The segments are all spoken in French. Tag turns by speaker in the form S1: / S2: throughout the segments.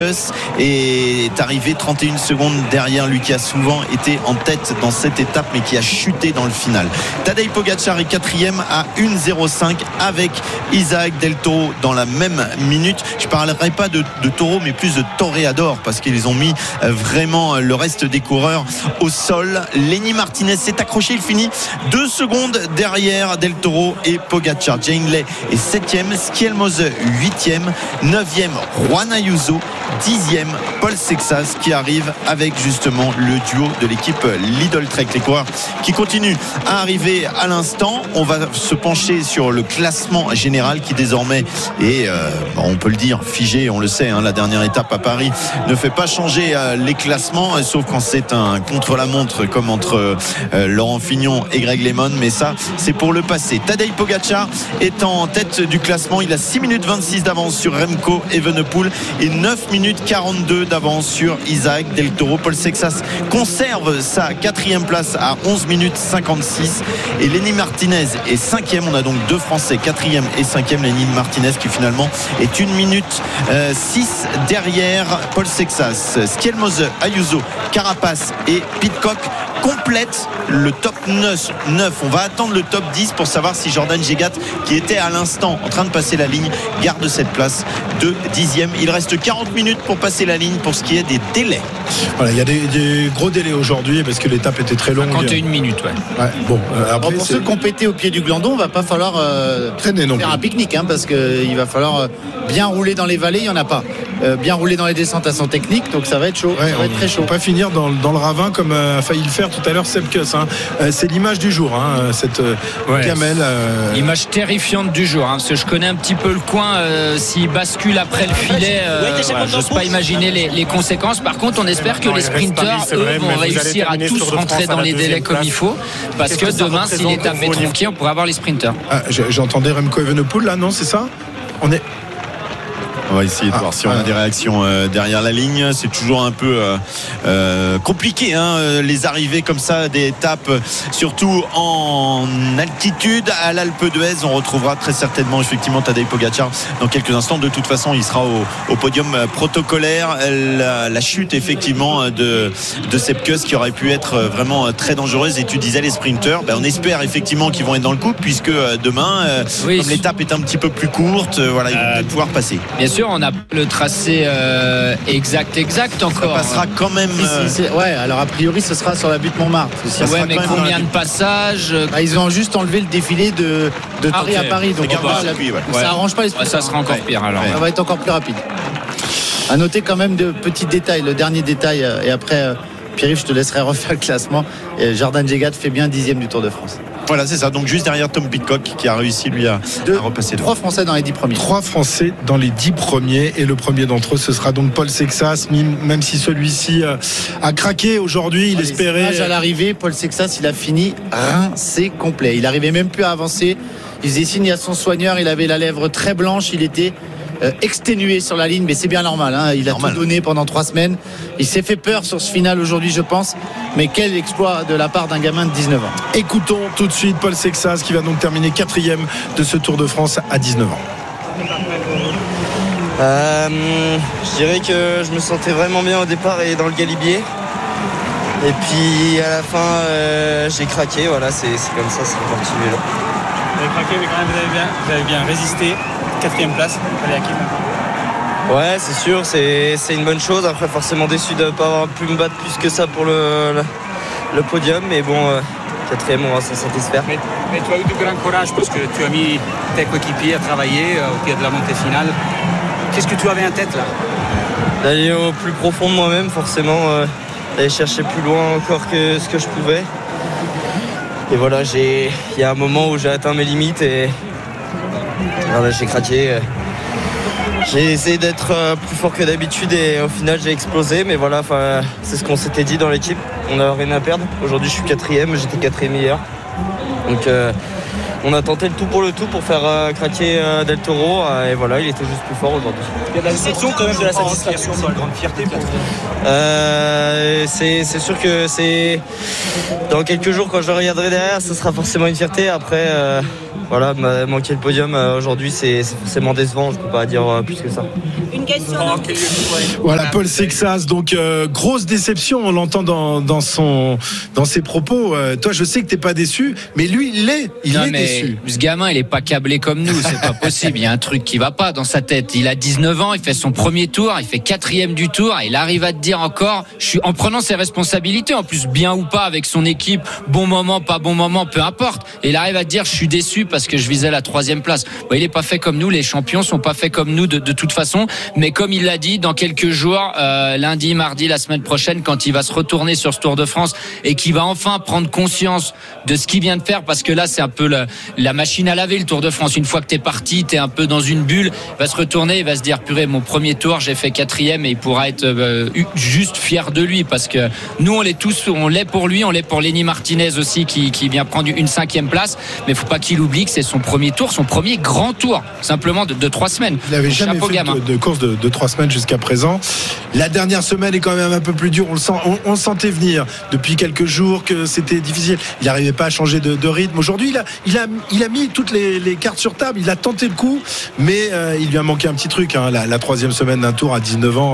S1: est arrivé 31 secondes derrière lui, qui a souvent été en tête dans cette étape mais qui a chuté dans le final. Tadej Pogačar est 4e à 1,05 avec Isaac Del Toro dans la même minute. Je ne parlerai pas de Toro mais plus de Toreador parce qu'ils ont mis vraiment le reste des coureurs au sol. Lenny Martinez s'est accroché, il finit 2 secondes derrière Del Toro et Pogačar. Jay Hindley est 7e, Schielmose 8e, 9e Juan Ayuso, 10e Paul Sexas qui arrive avec justement le duo de l'équipe Lidl Trek. Les coureurs qui continuent à arriver à l'instant. On va se pencher sur le classement général qui désormais est, on peut le dire, figé. On le sait, la dernière étape à Paris ne fait pas changer les classements, sauf quand c'est un contre-la-montre comme entre Laurent Fignon et Greg LeMond, mais ça c'est pour le passé. Tadej Pogačar est en tête du classement, il a 6 minutes 26 d'avance sur Remco Evenepoel et 9 minutes 42 d'avance sur Isaac Del Toro. Paul Sexas conserve sa 4e place à 11 minutes 56 et Lenny Martinez est 5e. On a donc 2 Français, 4e et 5e. Lenny Martinez qui finalement est 1 minute 6 derrière Paul Sexas. Schielmose, Ayuso, Carapaz et Pidcock complète le top 9. On va attendre le top 10 pour savoir si Jordan Jegat, qui était à l'instant en train de passer la ligne, garde cette place de 10e. Il reste 40 minutes pour passer la ligne pour ce qui est des délais.
S2: Voilà, il y a des gros délais aujourd'hui parce que l'étape était très longue.
S3: 51 minutes,
S2: bon, après,
S4: pour ceux qui ont pété au pied du glandon, il va pas falloir
S2: traîner non
S4: faire
S2: plus.
S4: Un pique-nique parce qu'il va falloir bien rouler dans les vallées, il n'y en a pas. Bien rouler dans les descentes à son technique, donc ça va être chaud. Ça va être très chaud.
S2: Pas finir dans le ravin comme a failli le faire tout à l'heure Sepp Kuss. C'est l'image du jour, cette gamelle.
S3: Image terrifiante du jour, parce que je connais un petit peu le coin. S'il bascule après le filet, je n'ose pas imaginer les conséquences. Par contre, on espère que les sprinteurs, eux, vont réussir à tous rentrer dans les délais comme il faut, parce que demain, si l'étape est tronquée, on pourrait avoir les sprinteurs.
S2: J'entendais Remco Evenepoel là, non, c'est ça?
S1: On va essayer de voir si on a des réactions derrière la ligne. C'est toujours un peu compliqué, les arrivées comme ça des étapes, surtout en altitude. À l'Alpe d'Huez, on retrouvera très certainement effectivement Tadej Pogačar dans quelques instants. De toute façon, il sera au podium protocolaire. La chute effectivement de Sepp Kuss qui aurait pu être vraiment très dangereuse. Et tu disais les sprinteurs, on espère effectivement qu'ils vont être dans le coup, puisque demain, comme l'étape est un petit peu plus courte, ils vont peut-être pouvoir passer.
S3: Bien sûr, on a le tracé exact encore.
S1: Ça passera quand même.
S4: Alors a priori, ce sera sur la butte Montmartre.
S3: Mais combien de passages?
S4: Ils ont juste enlevé le défilé de Paris à Paris. Donc ça arrange pas les sprinteurs.
S3: Ça sera encore pire alors.
S4: Ça va être encore plus rapide. À noter quand même de petits détails. Le dernier détail, et après, Pierre-Yves, je te laisserai refaire le classement. Et Jordan Jegat fait bien 10e du Tour de France.
S1: Voilà, c'est ça. Donc juste derrière Tom Pidcock qui a réussi lui à repasser.
S4: 3 Français dans les 10 premiers.
S2: 3 Français dans les 10 premiers. Et le premier d'entre eux, ce sera donc Paul Sexas. Même si celui-ci a craqué aujourd'hui, il espérait.
S4: À l'arrivée, Paul Sexas, il a fini rincé complet. Il n'arrivait même plus à avancer. Il faisait signe à son soigneur. Il avait la lèvre très blanche. Il était exténué sur la ligne, mais c'est bien normal. Il a tout donné pendant 3 semaines. Il s'est fait peur sur ce final aujourd'hui, je pense. Mais quel exploit de la part d'un gamin de 19 ans.
S2: Écoutons tout de suite Paul Sexas qui va donc terminer 4e de ce Tour de France à 19 ans.
S5: Je dirais que je me sentais vraiment bien au départ et dans le galibier. Et puis à la fin, j'ai craqué. Voilà, c'est comme ça, c'est parti vélo.
S6: Vous avez craqué, mais quand même vous avez bien résisté. 4e place, allez à qui?
S5: Ouais, c'est sûr, c'est une bonne chose. Après, forcément déçu de ne pas avoir pu me battre plus que ça pour le podium. Mais bon, 4e, on va s'en satisfaire.
S6: Mais tu as eu du grand courage parce que tu as mis tes coéquipiers à travailler au pied de la montée finale. Qu'est-ce que tu avais en tête là?
S5: D'aller au plus profond de moi-même, forcément. D'aller chercher plus loin encore que ce que je pouvais. Et voilà, il y a un moment où j'ai atteint mes limites et voilà, j'ai craqué. J'ai essayé d'être plus fort que d'habitude et au final j'ai explosé. Mais voilà, c'est ce qu'on s'était dit dans l'équipe. On n'a rien à perdre. Aujourd'hui je suis 4e, j'étais 4e hier. Donc on a tenté le tout pour faire craquer Del Toro. Et voilà, il était juste plus fort aujourd'hui.
S6: Il y a de la déception quand même, de la satisfaction, c'est une grande fierté pour vous.
S5: C'est sûr que c'est dans quelques jours quand je regarderai derrière, ce sera forcément une fierté. Après voilà, manquer le podium aujourd'hui, c'est forcément décevant. Je peux pas dire plus que ça.
S7: Une question.
S2: Voilà, Paul Sexas. Donc grosse déception, on l'entend dans ses propos. Toi, je sais que t'es pas déçu, mais lui, il est déçu.
S3: Ce gamin, il est pas câblé comme nous, c'est pas possible. Il y a un truc qui va pas dans sa tête. Il a 19 ans, il fait son premier tour, il fait 4e du tour, et il arrive à te dire encore, en prenant ses responsabilités, en plus bien ou pas avec son équipe, bon moment, pas bon moment, peu importe. Et il arrive à te dire, je suis déçu parce que je visais la 3e place. Bon, il est pas fait comme nous, les champions sont pas faits comme nous de toute façon. Mais comme il l'a dit, dans quelques jours, lundi, mardi, la semaine prochaine, quand il va se retourner sur ce Tour de France et qu'il va enfin prendre conscience de ce qu'il vient de faire, parce que là, c'est un peu la machine à laver, le Tour de France. Une fois que t'es parti, t'es un peu dans une bulle, il va se retourner, il va se dire, purée, mon premier tour, j'ai fait 4e, et il pourra être juste fier de lui, parce que nous, on l'est pour lui, on l'est pour Lenny Martinez aussi, qui vient prendre une 5e place, mais faut pas qu'il oublie que c'est son premier tour, son premier grand tour, simplement de 3 semaines.
S2: Il n'avait jamais fait de course de 3 semaines jusqu'à présent. La dernière semaine est quand même un peu plus dure, on le sentait venir depuis quelques jours que c'était difficile. Il n'arrivait pas à changer de rythme. Aujourd'hui, il a mis toutes les cartes sur table, il a tenté le coup, mais il lui a manqué un petit truc, hein. La 3e semaine d'un tour à 19 ans,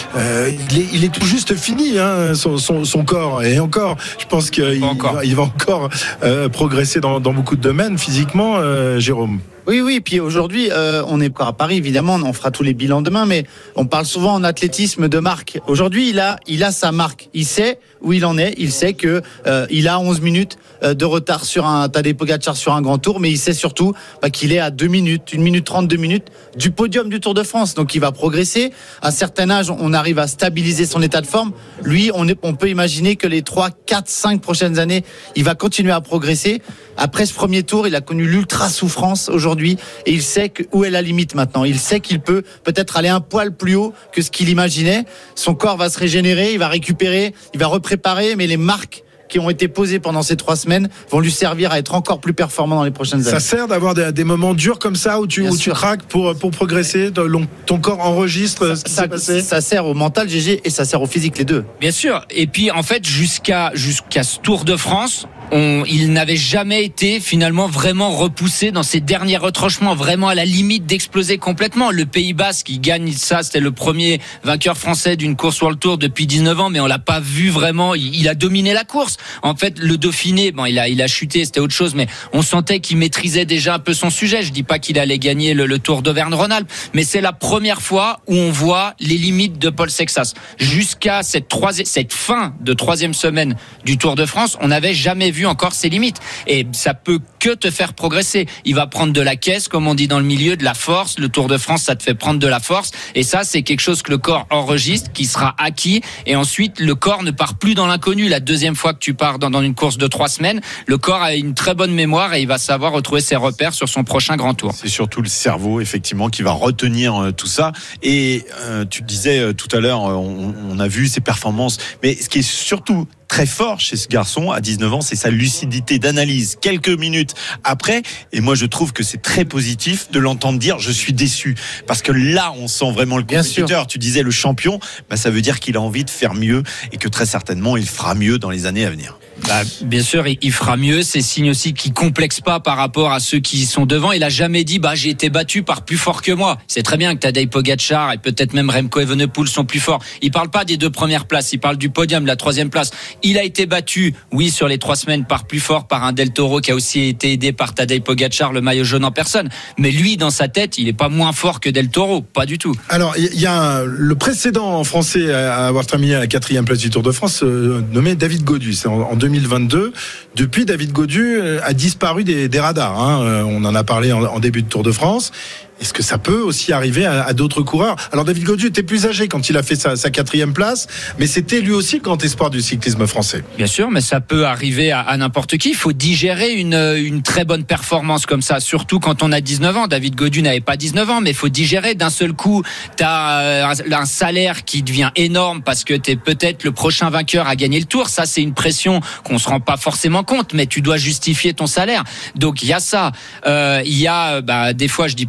S2: il est tout juste fini, hein, son corps, et encore, je pense qu'il va encore progresser dans beaucoup de domaines physiquement, Jérôme.
S4: Oui, puis aujourd'hui, on est encore à Paris, évidemment, on fera tous les bilans demain, mais on parle souvent en athlétisme de marque. Aujourd'hui, il a sa marque. Il sait où il en est, il sait que il a 11 minutes de retard sur un Tadej Pogačar sur un grand tour, mais il sait surtout qu'il est à 2 minutes, 1 minute 30, 2 minutes du podium du Tour de France. Donc il va progresser. À un certain âge, on arrive à stabiliser son état de forme. Lui, on peut imaginer que les 3, 4, 5 prochaines années, il va continuer à progresser. Après ce premier tour, il a connu l'ultra souffrance aujourd'hui, et il sait où est la limite maintenant. Il sait qu'il peut peut-être aller un poil plus haut que ce qu'il imaginait. Son corps va se régénérer, il va récupérer, il va repréparer, mais les marques qui ont été posées pendant ces 3 semaines vont lui servir à être encore plus performant dans les prochaines années.
S2: Ça sert d'avoir des moments durs comme ça où tu craques pour progresser, ton corps enregistre ce qui s'est passé.
S4: Ça sert au mental, GG, et ça sert au physique, les deux.
S3: Bien sûr. Et puis en fait, jusqu'à ce Tour de France, il n'avait jamais été finalement vraiment repoussé dans ses derniers retranchements, vraiment à la limite d'exploser complètement. Le Pays Basque, qui gagne ça, c'était le premier vainqueur français d'une course World Tour depuis 19 ans, mais on l'a pas vu vraiment. Il a dominé la course. En fait, le Dauphiné, il a chuté, c'était autre chose, mais on sentait qu'il maîtrisait déjà un peu son sujet. Je dis pas qu'il allait gagner le Tour d'Auvergne-Rhône-Alpes, mais c'est la première fois où on voit les limites de Paul Sexas. Jusqu'à cette fin de 3e semaine du Tour de France, on n'avait jamais vu encore ses limites, et ça peut que te faire progresser. Il va prendre de la caisse, comme on dit dans le milieu, de la force. Le Tour de France, ça te fait prendre de la force, et ça, c'est quelque chose que le corps enregistre, qui sera acquis, et ensuite le corps ne part plus dans l'inconnu. La 2e fois que tu pars dans une course de 3 semaines, le corps a une très bonne mémoire, et il va savoir retrouver ses repères sur son prochain grand tour.
S1: C'est surtout le cerveau, effectivement, qui va retenir tout ça. Et tu disais tout à l'heure, on a vu ses performances, mais ce qui est surtout très fort chez ce garçon à 19 ans, c'est sa lucidité d'analyse quelques minutes après. Et moi, je trouve que c'est très positif de l'entendre dire « je suis déçu ». Parce que là, on sent vraiment le compétiteur. Tu disais le champion, ça veut dire qu'il a envie de faire mieux, et que très certainement, il fera mieux dans les années à venir.
S3: Bien sûr, il fera mieux. C'est signe aussi qu'il complexe pas par rapport à ceux qui sont devant. Il a jamais dit j'ai été battu par plus fort que moi. C'est très bien que Tadej Pogačar et peut-être même Remco Evenepoel sont plus forts. Il parle pas des 2 premières places, il parle du podium, de la 3e place. Il a été battu, oui, sur les 3 semaines par plus fort, par un Del Toro qui a aussi été aidé par Tadej Pogačar, le maillot jaune en personne. Mais lui, dans sa tête, il est pas moins fort que Del Toro, pas du tout.
S2: Alors, il y a le précédent français à avoir terminé à la 4e place du Tour de France, nommé David Gaudu. C'est en 2022. Depuis, David Gaudu a disparu des radars. On en a parlé en début de Tour de France. Est-ce que ça peut aussi arriver à d'autres coureurs ? Alors David Gaudu était plus âgé quand il a fait sa 4e place, mais c'était lui aussi le grand espoir du cyclisme français.
S3: Bien sûr, mais ça peut arriver à n'importe qui. Il faut digérer une très bonne performance comme ça, surtout quand on a 19 ans. David Gaudu n'avait pas 19 ans, mais il faut digérer. D'un seul coup, t'as un salaire qui devient énorme parce que t'es peut-être le prochain vainqueur à gagner le Tour. Ça, c'est une pression qu'on se rend pas forcément compte, mais tu dois justifier ton salaire. Donc il y a ça. Il y a des fois, je dis pas du tout que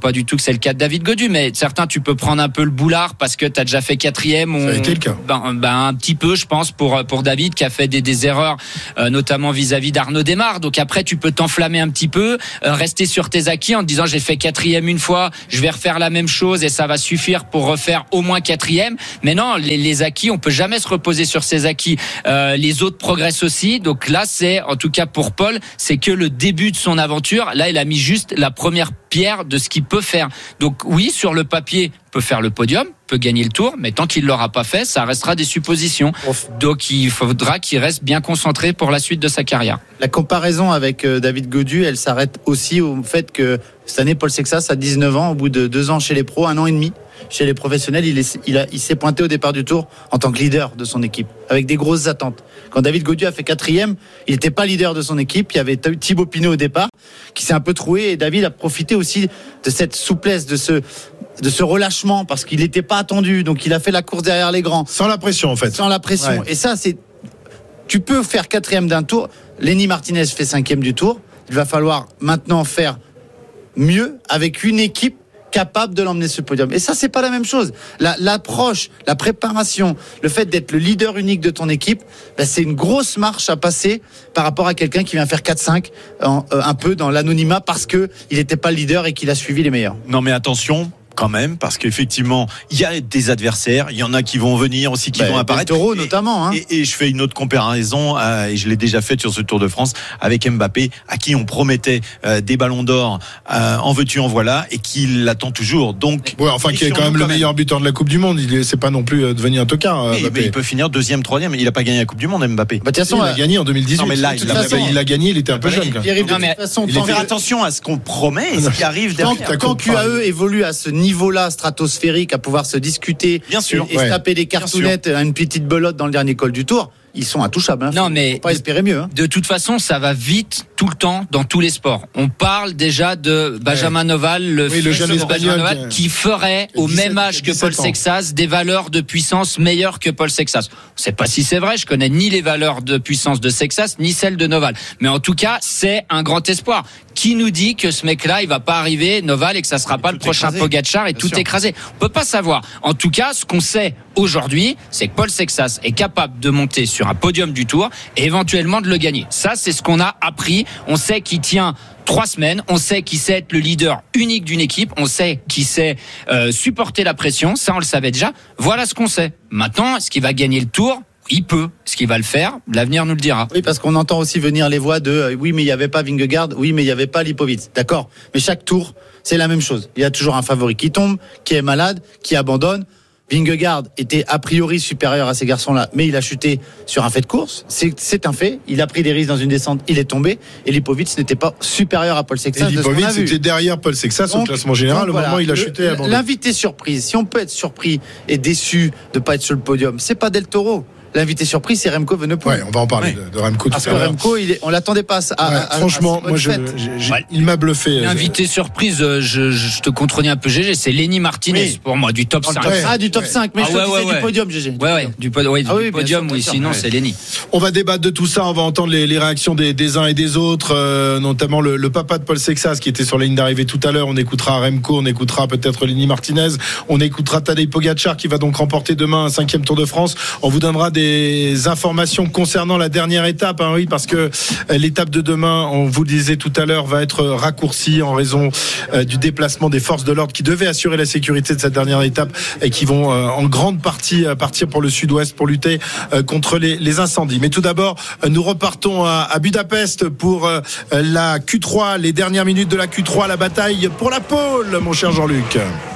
S3: c'est le cas de David Gaudu, mais certains, tu peux prendre un peu le boulard parce que tu as déjà fait 4e.
S2: Ça a été le cas.
S3: Un petit peu, je pense, pour David qui a fait des erreurs, notamment vis-à-vis d'Arnaud Démare. Donc après, tu peux t'enflammer un petit peu, rester sur tes acquis en te disant j'ai fait 4e une fois, je vais refaire la même chose et ça va suffire pour refaire au moins 4e. Mais non, les acquis, on peut jamais se reposer sur ses acquis. Les autres progressent aussi. Donc là, c'est, en tout cas pour Paul, c'est que le début de son aventure. Là, il a mis juste la première pierre de ce qu'il peut faire. Donc oui, sur le papier, peut faire le podium, peut gagner le Tour, mais tant qu'il l'aura pas fait, ça restera des suppositions. Donc il faudra qu'il reste bien concentré pour la suite de sa carrière.
S4: La comparaison avec David Gaudu, elle s'arrête aussi au fait que cette année, Paul Sexas a 19 ans, au bout de 2 ans chez les pros, 1 an et demi chez les professionnels, il s'est pointé au départ du Tour en tant que leader de son équipe, avec des grosses attentes. Quand David Gaudu a fait 4e, il n'était pas leader de son équipe. Il y avait Thibaut Pinot au départ, qui s'est un peu troué, et David a profité aussi de cette souplesse, de ce relâchement, parce qu'il n'était pas attendu. Donc il a fait la course derrière les grands.
S2: Sans la pression, en fait.
S4: Sans la pression. Ouais. Et ça, tu peux faire 4e d'un Tour. Lenny Martinez fait 5e du Tour. Il va falloir maintenant faire mieux avec une équipe capable de l'emmener sur le podium. Et ça, c'est pas la même chose. L'approche, la préparation, le fait d'être le leader unique de ton équipe, c'est une grosse marche à passer par rapport à quelqu'un qui vient faire 4-5 un peu dans l'anonymat parce que il n'était pas le leader et qu'il a suivi les meilleurs.
S1: Non mais attention quand même, parce qu'effectivement il y a des adversaires, il y en a qui vont venir aussi, qui vont apparaître,
S4: Toro notamment, hein.
S1: et je fais une autre comparaison, et je l'ai déjà faite sur ce Tour de France avec Mbappé, à qui on promettait des ballons d'or, en veux-tu en voilà, et qui l'attend toujours. Donc
S2: qui est quand même le meilleur buteur de la Coupe du Monde. C'est pas non plus devenu un tocard.
S1: Mais il peut finir 2e, 3e. Il a pas gagné la Coupe du Monde, Mbappé.
S2: De toute façon, il a gagné en 2018.
S1: Non mais là,
S2: il l'a gagné, il était un peu jeune.
S1: Il faut faire attention à ce qu'on promet et ce qui arrive derrière.
S4: Quand QAE évolue à ce niveau-là stratosphérique, à pouvoir se discuter, bien sûr, et se taper des cartounettes à une petite belote dans le dernier col du Tour, ils sont intouchables.
S3: Non, mais
S4: faut pas espérer mieux. Hein.
S3: De toute façon, ça va vite tout le temps dans tous les sports. On parle déjà de Benjamin Noval, le jeune espagnol Noval, qui ferait au même âge que Paul Sexas des valeurs de puissance meilleures que Paul Sexas. Je sais pas si c'est vrai. Je connais ni les valeurs de puissance de Sexas ni celles de Noval. Mais en tout cas, c'est un grand espoir. Qui nous dit que ce mec-là, il va pas arriver, Noval, et que ça sera pas le prochain Pogačar et tout écrasé? On peut pas savoir. En tout cas, ce qu'on sait aujourd'hui, c'est que Paul Sexas est capable de monter sur un podium du Tour et éventuellement de le gagner. Ça, c'est ce qu'on a appris. On sait qu'il tient 3 semaines. On sait qu'il sait être le leader unique d'une équipe. On sait qu'il sait supporter la pression. Ça, on le savait déjà. Voilà ce qu'on sait. Maintenant, est-ce qu'il va gagner le Tour? Il peut. Ce qu'il va le faire, l'avenir nous le dira.
S4: Oui, parce qu'on entend aussi venir les voix de oui, mais il n'y avait pas Vingegaard, oui, mais il n'y avait pas Lipovic. D'accord. Mais chaque tour, c'est la même chose. Il y a toujours un favori qui tombe, qui est malade, qui abandonne. Vingegaard était a priori supérieur à ces garçons-là, mais il a chuté sur un fait de course. C'est un fait. Il a pris des risques dans une descente, il est tombé. Et Lipovic n'était pas supérieur à Paul Sexas.
S2: Et Lipovic était derrière Paul Sexas au classement général au moment où il a chuté.
S4: L'invité surprise, si on peut être surpris et déçu de ne pas être sur le podium, c'est pas Del Toro. L'invité surprise, c'est Remco Evenepoel.
S2: Ouais, on va en parler de Remco tout à l'heure.
S4: Parce que Remco, on l'attendait pas
S2: franchement, moi, il m'a bluffé.
S3: L'invité surprise, je te contredis un peu, GG, c'est Lenny Martinez, pour moi, du top 5.
S4: Ah, du top 5, mais je te disais du podium, GG.
S3: Du podium, oui, sinon c'est Lenny.
S2: On va débattre de tout ça, on va entendre les réactions des uns et des autres, notamment le papa de Paul Sexas qui était sur la ligne d'arrivée tout à l'heure. On écoutera Remco, on écoutera peut-être Lenny Martinez, on écoutera Tadej Pogačar qui va donc remporter demain un 5e Tour de France. On vous donnera des informations concernant la dernière étape, oui, parce que l'étape de demain, on vous le disait tout à l'heure, va être raccourcie en raison du déplacement des forces de l'ordre qui devaient assurer la sécurité de cette dernière étape et qui vont en grande partie partir pour le sud-ouest pour lutter contre les incendies. Mais tout d'abord, nous repartons à Budapest pour la Q3, les dernières minutes de la Q3, la bataille pour la pole, mon cher Jean-Luc.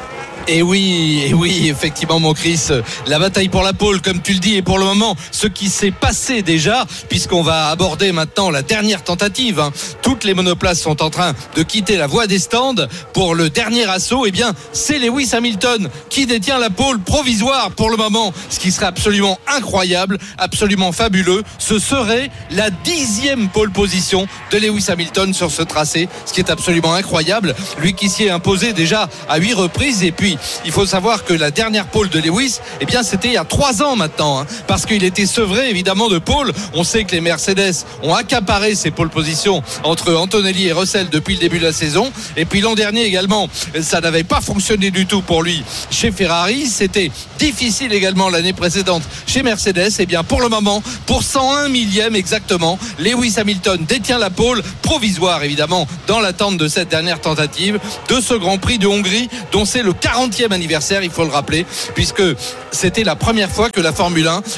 S7: Et oui, effectivement, mon Chris, la bataille pour la pole, comme tu le dis, et pour le moment, ce qui s'est passé déjà, puisqu'on va aborder maintenant la dernière tentative. Toutes les monoplaces sont en train de quitter la voie des stands pour le dernier assaut. Eh bien, c'est Lewis Hamilton qui détient la pole provisoire pour le moment, ce qui serait absolument incroyable, absolument fabuleux. Ce serait la 10e pole position de Lewis Hamilton sur ce tracé, ce qui est absolument incroyable. Lui qui s'y est imposé déjà à 8 reprises, et puis puis il faut savoir que la dernière pole de Lewis, eh bien c'était il y a 3 ans maintenant, parce qu'il était sevré évidemment de pole. On sait que les Mercedes ont accaparé ces pole positions entre Antonelli et Russell depuis le début de la saison, et puis l'an dernier également ça n'avait pas fonctionné du tout pour lui chez Ferrari. C'était difficile également l'année précédente chez Mercedes. Et bien pour le moment, pour 101 millième exactement, Lewis Hamilton détient la pole provisoire évidemment dans l'attente de cette dernière tentative de ce Grand Prix de Hongrie, dont c'est le 40e anniversaire, il faut le rappeler, puisque c'était la première fois que la Formule 1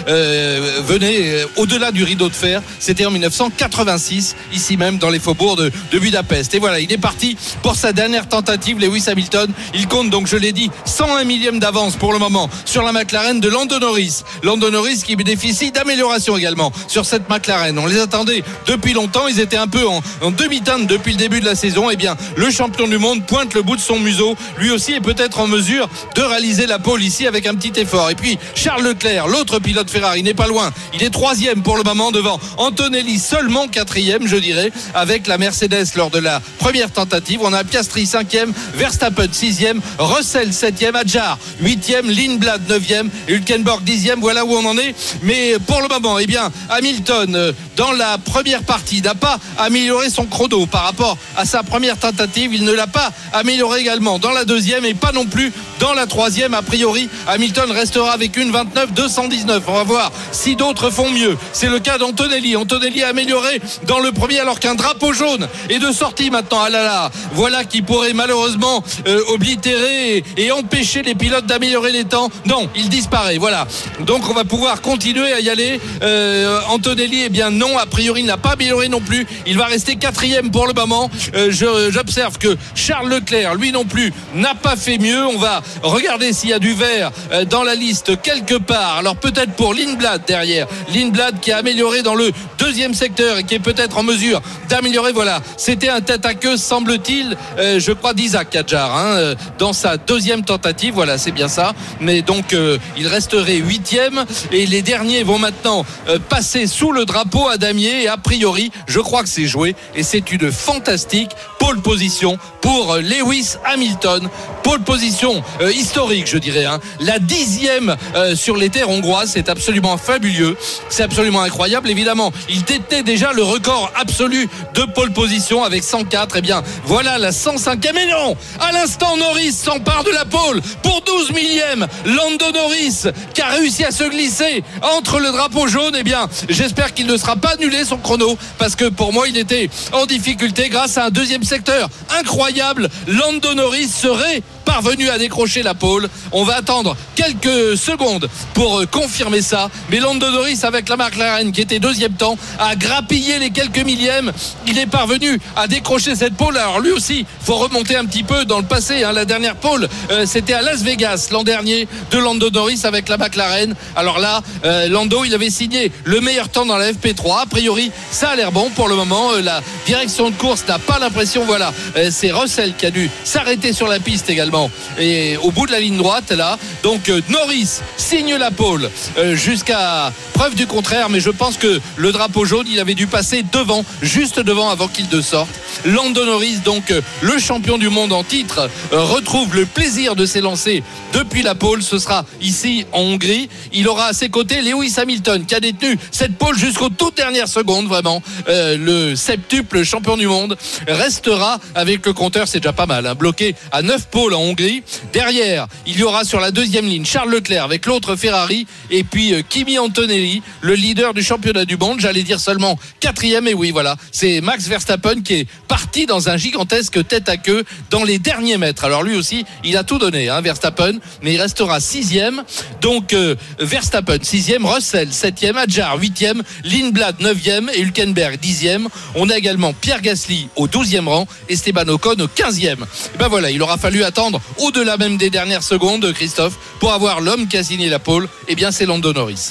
S7: venait au-delà du rideau de fer. C'était en 1986, ici même dans les faubourgs de Budapest. Et voilà, il est parti pour sa dernière tentative, Lewis Hamilton. Il compte donc, je l'ai dit, 101 millième d'avance pour le moment sur la McLaren de Lando Norris. Lando Norris qui bénéficie d'amélioration également sur cette McLaren. On les attendait depuis longtemps, ils étaient un peu en demi-teinte depuis le début de la saison. Et bien le champion du monde pointe le bout de son museau, lui aussi est peut-être en mesure de réaliser la pole ici avec un petit effort. Et puis Charles Leclerc, l'autre pilote Ferrari, n'est pas loin, il est 3e pour le moment devant Antonelli, seulement 4e je dirais, avec la Mercedes lors de la première tentative. On a Piastri 5e, Verstappen 6e, Russell 7e, Hadjar 8e, Lindblad 9e, Hülkenberg 10e. Voilà où on en est. Mais pour le moment, eh bien Hamilton dans la première partie n'a pas amélioré son chrono par rapport à sa première tentative. Il ne l'a pas amélioré également dans la deuxième et pas non plus dans la troisième. A priori Hamilton restera avec une 29,219. On va voir si d'autres font mieux. C'est le cas d'Antonelli. Antonelli a amélioré dans le premier alors qu'un drapeau jaune est de sortie maintenant. Ah là là, voilà qui pourrait malheureusement oblitérer et empêcher les pilotes d'améliorer les temps. Non, il disparaît. Voilà, donc on va pouvoir continuer à y aller. Antonelli, eh bien non, a priori il n'a pas amélioré non plus. Il va rester 4e pour le moment. J'observe que Charles Leclerc, lui non plus, n'a pas fait mieux. On va regarder s'il y a du vert dans la liste quelque part. Alors peut-être pour Lindblad derrière. Lindblad qui a amélioré dans le deuxième secteur et qui est peut-être en mesure d'améliorer. Voilà, c'était un tête à queue semble-t-il, je crois d'Isaac Hadjar dans sa deuxième tentative. Voilà, c'est bien ça. Mais donc il resterait 8e et les derniers vont maintenant passer sous le drapeau à damier. Et a priori je crois que c'est joué et c'est une fantastique pole position pour Lewis Hamilton. Pole position historique je dirais, la 10e sur les terres hongroises. C'est absolument fabuleux, c'est absolument incroyable. Évidemment il détenait déjà le record absolu de pole position avec 104. Et bien voilà la 105e. Et non, à l'instant Norris s'empare de la pole pour 12 millième. Lando Norris qui a réussi à se glisser entre le drapeau jaune. Et bien j'espère qu'il ne sera pas annulé son chrono, parce que pour moi il était en difficulté grâce à un deuxième secteur incroyable. Lando Norris serait parvenu à décrocher la pole. On va attendre quelques secondes pour confirmer ça, mais Lando Norris avec la McLaren qui était deuxième temps a grappillé les quelques millièmes. Il est parvenu à décrocher cette pole. Alors lui aussi, faut remonter un petit peu dans le passé, la dernière pole c'était à Las Vegas l'an dernier de Lando Norris avec la McLaren. Alors là Lando il avait signé le meilleur temps dans la FP3. A priori ça a l'air bon pour le moment. La direction de course n'a pas l'impression. Voilà, c'est Russell qui a dû s'arrêter sur la piste également et au bout de la ligne droite là. Donc Norris signe la pole jusqu'à preuve du contraire, mais je pense que le drapeau jaune il avait dû passer devant, juste devant, avant qu'il ne sorte. Lando Norris, donc le champion du monde en titre, retrouve le plaisir de s'élancer depuis la pole. Ce sera ici en Hongrie. Il aura à ses côtés Lewis Hamilton qui a détenu cette pole jusqu'aux toutes dernières secondes. Vraiment le septuple champion du monde restera avec le compteur, c'est déjà pas mal, bloqué à 9 pôles en Hongrie. Derrière il y aura sur la deuxième ligne Charles Leclerc avec l'autre Ferrari, et puis Kimi Antonelli, le leader du championnat du monde, j'allais dire seulement 4e. Et oui voilà, c'est Max Verstappen qui est parti dans un gigantesque tête à queue dans les derniers mètres. Alors lui aussi il a tout donné Verstappen, mais il restera 6e. Donc Verstappen 6e, Russell 7e, Hadjar 8e, Lindblad 9e et Hülkenberg 10e. On a également Pierre Gasly au 12e rang, Esteban Ocon au 15e. Et ben voilà, il aura fallu attendre au-delà même des dernières secondes, Christophe, pour avoir l'homme qui a signé la pole. Et bien c'est Lando Norris.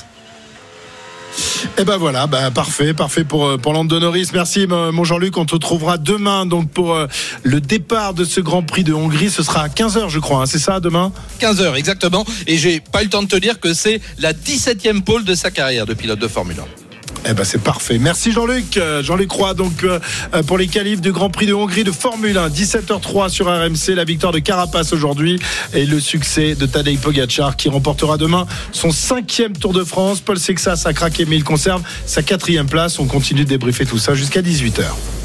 S2: Et ben voilà, parfait pour Lando Norris. Merci mon Jean-Luc, on te retrouvera demain donc pour le départ de ce Grand Prix de Hongrie. Ce sera à 15h je crois, c'est ça demain ?
S7: 15h exactement, et j'ai pas eu le temps de te dire que c'est la 17e pole de sa carrière de pilote de Formule 1.
S2: Eh ben c'est parfait. Merci Jean-Luc. Jean-Luc Roy donc pour les qualifs du Grand Prix de Hongrie de Formule 1, 17h03 sur RMC, la victoire de Carapaz aujourd'hui et le succès de Tadej Pogačar qui remportera demain son 5e Tour de France. Paul Sexas a craqué mais il conserve sa 4e place. On continue de débriefer tout ça jusqu'à 18h.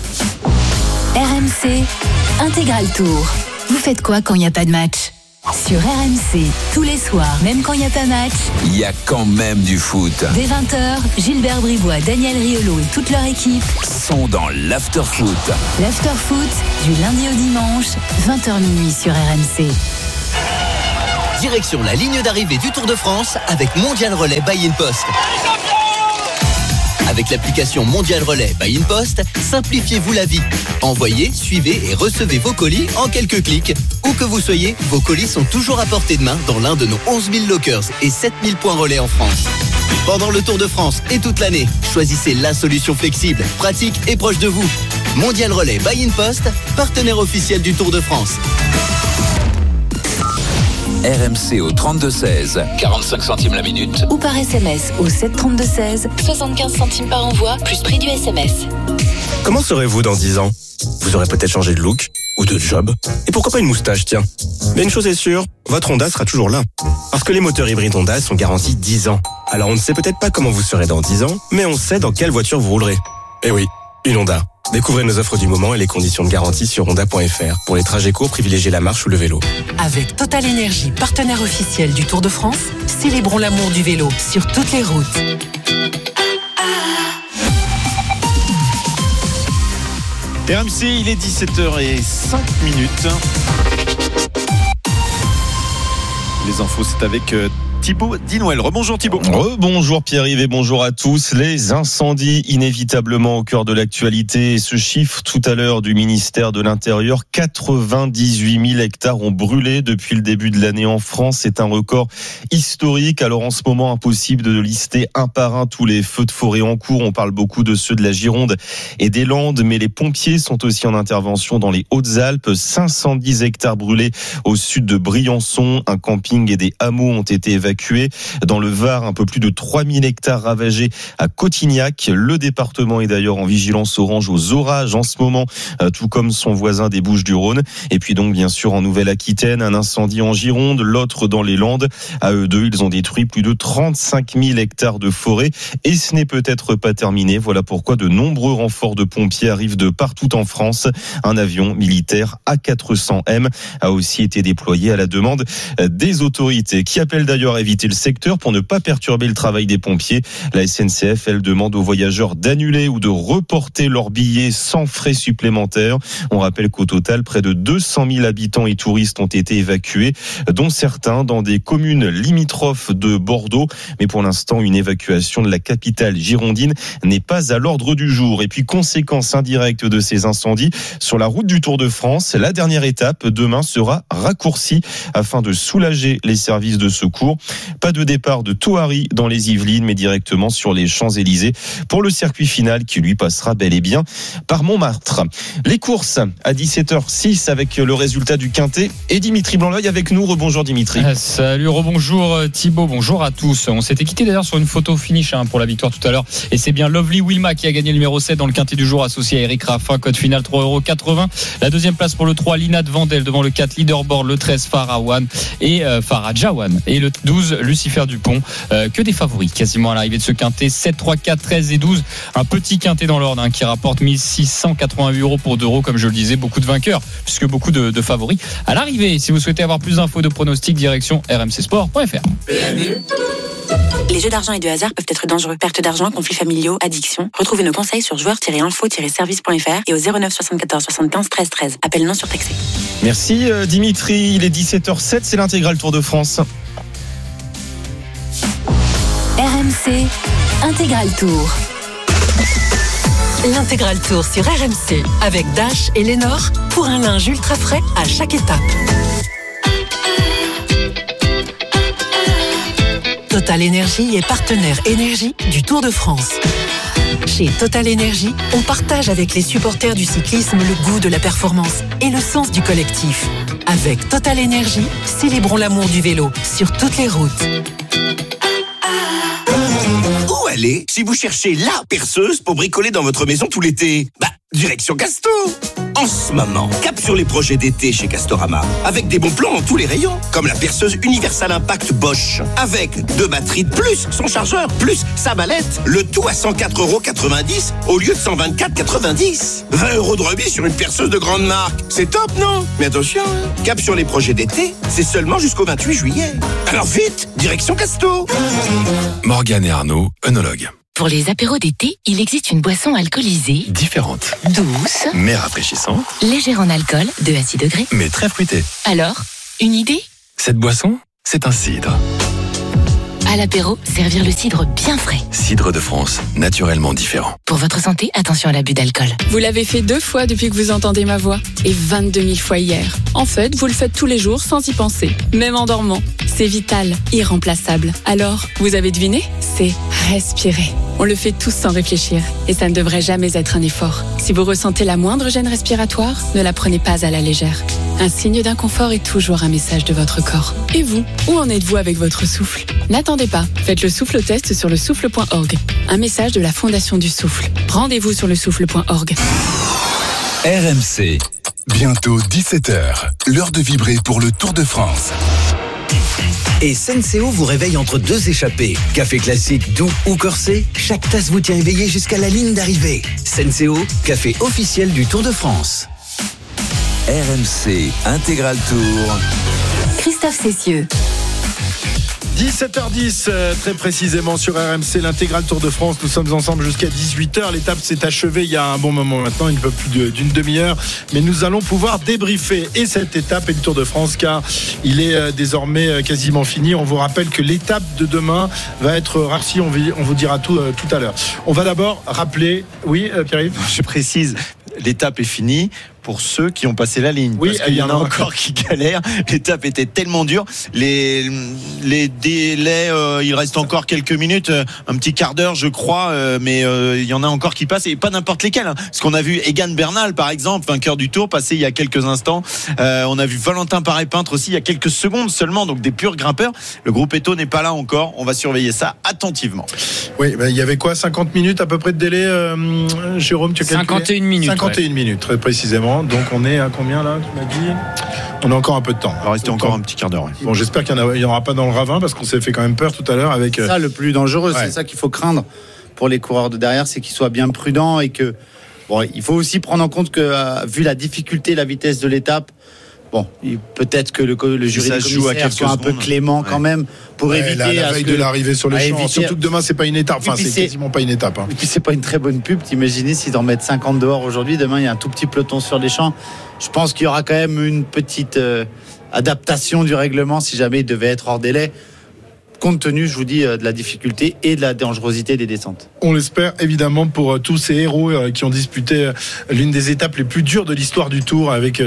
S8: RMC Intégral Tour. Vous faites quoi quand il n'y a pas de match ? Sur RMC, tous les soirs, même quand il n'y a pas match,
S9: il y a quand même du foot.
S8: Dès 20h, Gilbert Bribois, Daniel Riolo et toute leur équipe
S9: sont dans l'Afterfoot.
S8: L'Afterfoot, du lundi au dimanche, 20h minuit sur RMC.
S10: Direction la ligne d'arrivée du Tour de France avec Mondial Relais by InPost. Avec l'application Mondial Relais by InPost, simplifiez-vous la vie. Envoyez, suivez et recevez vos colis en quelques clics. Où que vous soyez, vos colis sont toujours à portée de main dans l'un de nos 11 000 lockers et 7 000 points relais en France. Pendant le Tour de France et toute l'année, choisissez la solution flexible, pratique et proche de vous. Mondial Relais by InPost, partenaire officiel du Tour de France.
S9: RMC au 32-16, 45 centimes la minute.
S8: Ou par SMS au 732-16, 75 centimes par envoi, plus prix du SMS.
S11: Comment serez-vous dans 10 ans ? Vous aurez peut-être changé de look ou de job. Et pourquoi pas une moustache, tiens. Mais une chose est sûre, votre Honda sera toujours là. Parce que les moteurs hybrides Honda sont garantis 10 ans. Alors on ne sait peut-être pas comment vous serez dans 10 ans, mais on sait dans quelle voiture vous roulerez. Eh oui, une Honda. Découvrez nos offres du moment et les conditions de garantie sur honda.fr. Pour les trajets courts, privilégiez la marche ou le vélo.
S12: Avec Total Énergie, partenaire officiel du Tour de France, célébrons l'amour du vélo sur toutes les routes.
S1: RMC, il est 17h05. Les infos, c'est avec Thibaut Dinouel. Rebonjour Thibaut.
S13: Rebonjour Pierre-Yves et bonjour à tous. Les incendies inévitablement au cœur de l'actualité. Ce chiffre tout à l'heure du ministère de l'Intérieur, 98 000 hectares ont brûlé depuis le début de l'année en France. C'est un record historique. Alors en ce moment, impossible de lister un par un tous les feux de forêt en cours. On parle beaucoup de ceux de la Gironde et des Landes, mais les pompiers sont aussi en intervention dans les Hautes-Alpes. 510 hectares brûlés au sud de Briançon. Un camping et des hameaux ont été évacués. Dans le Var, un peu plus de 3000 hectares ravagés à Cotignac. Le département est d'ailleurs en vigilance orange aux orages en ce moment, tout comme son voisin des Bouches-du-Rhône. Et puis donc, bien sûr, en Nouvelle-Aquitaine, un incendie en Gironde, l'autre dans les Landes. À eux deux, ils ont détruit plus de 35 000 hectares de forêt. Et ce n'est peut-être pas terminé. Voilà pourquoi de nombreux renforts de pompiers arrivent de partout en France. Un avion militaire A400M a aussi été déployé à la demande des autorités, qui appellent d'ailleurs à éviter le secteur pour ne pas perturber le travail des pompiers. La SNCF, elle demande aux voyageurs d'annuler ou de reporter leurs billets sans frais supplémentaires. On rappelle qu'au total, près de 200 000 habitants et touristes ont été évacués, dont certains dans des communes limitrophes de Bordeaux. Mais pour l'instant, une évacuation de la capitale girondine n'est pas à l'ordre du jour. Et puis, conséquence indirecte de ces incendies, sur la route du Tour de France, la dernière étape demain sera raccourcie afin de soulager les services de secours. Pas de départ de Thoiry dans les Yvelines, mais directement sur les Champs-Élysées pour le circuit final qui lui passera bel et bien par Montmartre. Les courses à 17h06 avec le résultat du Quintet et Dimitri Blanc-L'Oeil avec nous. Rebonjour Dimitri.
S3: Salut, rebonjour Thibaut, bonjour à tous. On s'était quitté d'ailleurs sur une photo finish pour la victoire tout à l'heure et c'est bien Lovely Wilma qui a gagné le numéro 7 dans le Quintet du jour associé à Eric Raffin, code final 3,80€. La deuxième place pour le 3 Lina de Vandel devant le 4 Leaderboard, le 13 Farawan et Farah Jawan et le 12 Lucifer Dupont, que des favoris quasiment à l'arrivée de ce quintet. 7, 3, 4, 13 et 12, un petit quintet dans l'ordre qui rapporte 1688€ pour 2 €, comme je le disais, beaucoup de vainqueurs puisque beaucoup de favoris à l'arrivée. Si vous souhaitez avoir plus d'infos, de pronostics, direction rmcsport.fr.
S14: Les jeux d'argent et de hasard peuvent être dangereux. Perte d'argent, conflits familiaux, addiction. Retrouvez nos conseils sur joueurs-info-service.fr et au 09 74 75 13 13. Appel non surtaxé.
S13: Merci Dimitri, il est 17h07, c'est l'intégral Tour de France.
S8: RMC Intégral Tour.
S12: L'Intégral Tour sur RMC avec Dash et Lénore pour un linge ultra frais à chaque étape. Total Énergie est partenaire énergie du Tour de France. Chez Total Énergie, on partage avec les supporters du cyclisme le goût de la performance et le sens du collectif. Avec Total Énergie, célébrons l'amour du vélo sur toutes les routes.
S10: Où elle
S15: aller si vous cherchez la perceuse pour bricoler dans votre maison tout l'été? Direction Casto. En ce moment, cap sur les projets d'été chez Castorama, avec des bons plans dans tous les rayons, comme la perceuse Universal Impact Bosch, avec 2 batteries de plus son chargeur, plus sa mallette, le tout à 104,90 € au lieu de 124,90 €. 20 € de remise sur une perceuse de grande marque. C'est top, non? Mais attention, cap sur les projets d'été, c'est seulement jusqu'au 28 juillet. Alors vite, direction Casto.
S16: Morgane et Arnaud, œnologues.
S8: Pour les apéros d'été, il existe une boisson alcoolisée,
S16: Différente,
S8: douce,
S16: mais rafraîchissante,
S8: légère en alcool, 2 à 6 degrés.
S16: mais très fruitée.
S8: Alors, une idée?
S16: Cette boisson, c'est un cidre.
S8: À l'apéro, servir le cidre bien frais.
S16: Cidre de France, naturellement différent.
S8: Pour votre santé, attention à l'abus d'alcool.
S17: Vous l'avez fait 2 fois depuis que vous entendez ma voix et 22 000 fois hier. En fait, vous le faites tous les jours sans y penser, même en dormant. C'est vital, irremplaçable. Alors, vous avez deviné? C'est respirer. On le fait tous sans réfléchir et ça ne devrait jamais être un effort. Si vous ressentez la moindre gêne respiratoire, ne la prenez pas à la légère. Un signe d'inconfort est toujours un message de votre corps. Et vous, où en êtes-vous avec votre souffle? N'attendez pas, faites le souffle test sur le souffle.org. Un message de la Fondation du Souffle. Rendez-vous sur le souffle.org.
S16: RMC.
S18: Bientôt 17h, l'heure de vibrer pour le Tour de France.
S19: Et Senseo vous réveille entre 2 échappées. Café classique, doux ou corsé, chaque tasse vous tient éveillé jusqu'à la ligne d'arrivée. Senseo, café officiel du Tour de France.
S9: RMC Intégral Tour.
S8: Christophe Cessieux.
S2: 17h10, très précisément sur RMC, l'intégral Tour de France. Nous sommes ensemble jusqu'à 18h. L'étape s'est achevée il y a un bon moment maintenant, un peu plus d'une demi-heure. Mais nous allons pouvoir débriefer et cette étape et le Tour de France, car il est désormais quasiment fini. On vous rappelle que l'étape de demain va être raccourcie. On vous dira tout à l'heure. On va d'abord rappeler. Oui, Pierre-Yves ?
S1: Je précise, l'étape est finie pour ceux qui ont passé la ligne.
S2: Oui,
S1: parce qu'il y en a encore qui galèrent. L'étape était tellement dure. Les délais, il reste encore quelques minutes, un petit quart d'heure, je crois, mais il y en a encore qui passent et pas n'importe lesquels. Hein. Parce qu'on a vu Egan Bernal, par exemple, vainqueur du Tour, passer il y a quelques instants. On a vu Valentin Paré-Peintre aussi il y a quelques secondes seulement, donc des purs grimpeurs. Le groupe Eto n'est pas là encore. On va surveiller ça attentivement.
S2: Oui, il y avait quoi, 50 minutes à peu près de délai, Jérôme, tu as calculé ?
S3: 51 minutes.
S2: 51 minutes, très précisément. Donc on est à combien là, tu m'as dit ? On a encore un peu de temps.
S1: Il va rester encore un petit quart d'heure. Ouais.
S2: Bon, j'espère qu'il n'y en aura pas dans le ravin parce qu'on s'est fait quand même peur tout à l'heure avec.
S4: C'est ça le plus dangereux, c'est ça qu'il faut craindre pour les coureurs de derrière, c'est qu'ils soient bien prudents et que. Bon, il faut aussi prendre en compte que, vu la difficulté, la vitesse de l'étape, bon, peut-être que le jury des commissaires soit un peu clément quand même pour éviter
S2: la veille de l'arrivée sur les champs. Surtout que demain c'est pas une étape. Enfin, c'est quasiment pas une étape. Hein.
S4: Et puis c'est pas une très bonne pub. T'imaginez s'ils en mettent 50 dehors aujourd'hui, demain il y a un tout petit peloton sur les champs. Je pense qu'il y aura quand même une petite adaptation du règlement si jamais il devait être hors délai. Compte tenu, je vous dis, de la difficulté et de la dangerosité des descentes.
S2: On l'espère évidemment pour tous ces héros qui ont disputé l'une des étapes les plus dures de l'histoire du Tour avec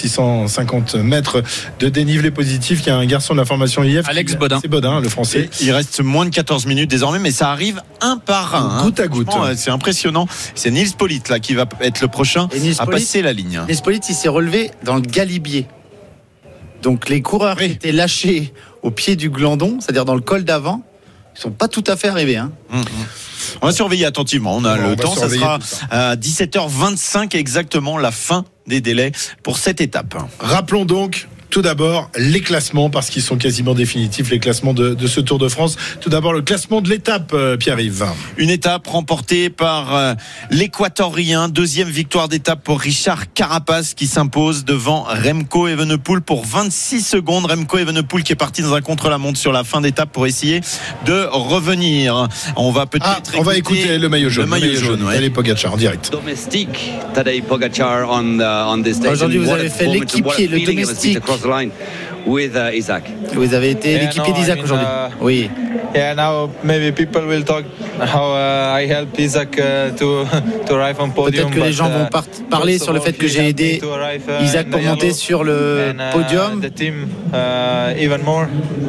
S2: 5650 mètres de dénivelé positif. Il y a un garçon de la formation IF.
S3: Alex Bodin.
S2: C'est Bodin, le français.
S1: Et il reste moins de 14 minutes désormais, mais ça arrive un par un.
S2: Goutte à goutte.
S1: C'est impressionnant. C'est Nils Politt là, qui va être le prochain à passer la ligne.
S4: Nils Politt, il s'est relevé dans le galibier. Donc les coureurs qui étaient lâchés au pied du Glandon, c'est-à-dire dans le col d'avant, ils sont pas tout à fait arrivés. Hein.
S1: On va surveiller attentivement. On a le temps. Ça sera à 17h25 exactement la fin des délais pour cette étape.
S2: Rappelons donc tout d'abord les classements, parce qu'ils sont quasiment définitifs, les classements de ce Tour de France. Tout d'abord le classement de l'étape, Pierre-Yves.
S1: Une étape remportée par l'Équatorien. Deuxième victoire d'étape pour Richard Carapaz qui s'impose devant Remco Evenepoel pour 26 secondes. Remco Evenepoel qui est parti dans un contre-la-montre sur la fin d'étape pour essayer de revenir. On va peut-être
S2: écouter le maillot jaune. Le maillot jaune, Tadej Pogacar en direct.
S20: Domestique, Tadej Pogacar on this stage.
S4: Aujourd'hui vous avez fait l'équipier, le domestique.
S20: With Isaac.
S4: Vous avez été l'équipier d'Isaac aujourd'hui. Oui.
S21: Yeah, now maybe people will talk how I helped Isaac to arrive on podium.
S4: Peut-être que les gens vont parler sur le fait que j'ai aidé Isaac pour monter sur le podium.
S21: The team even more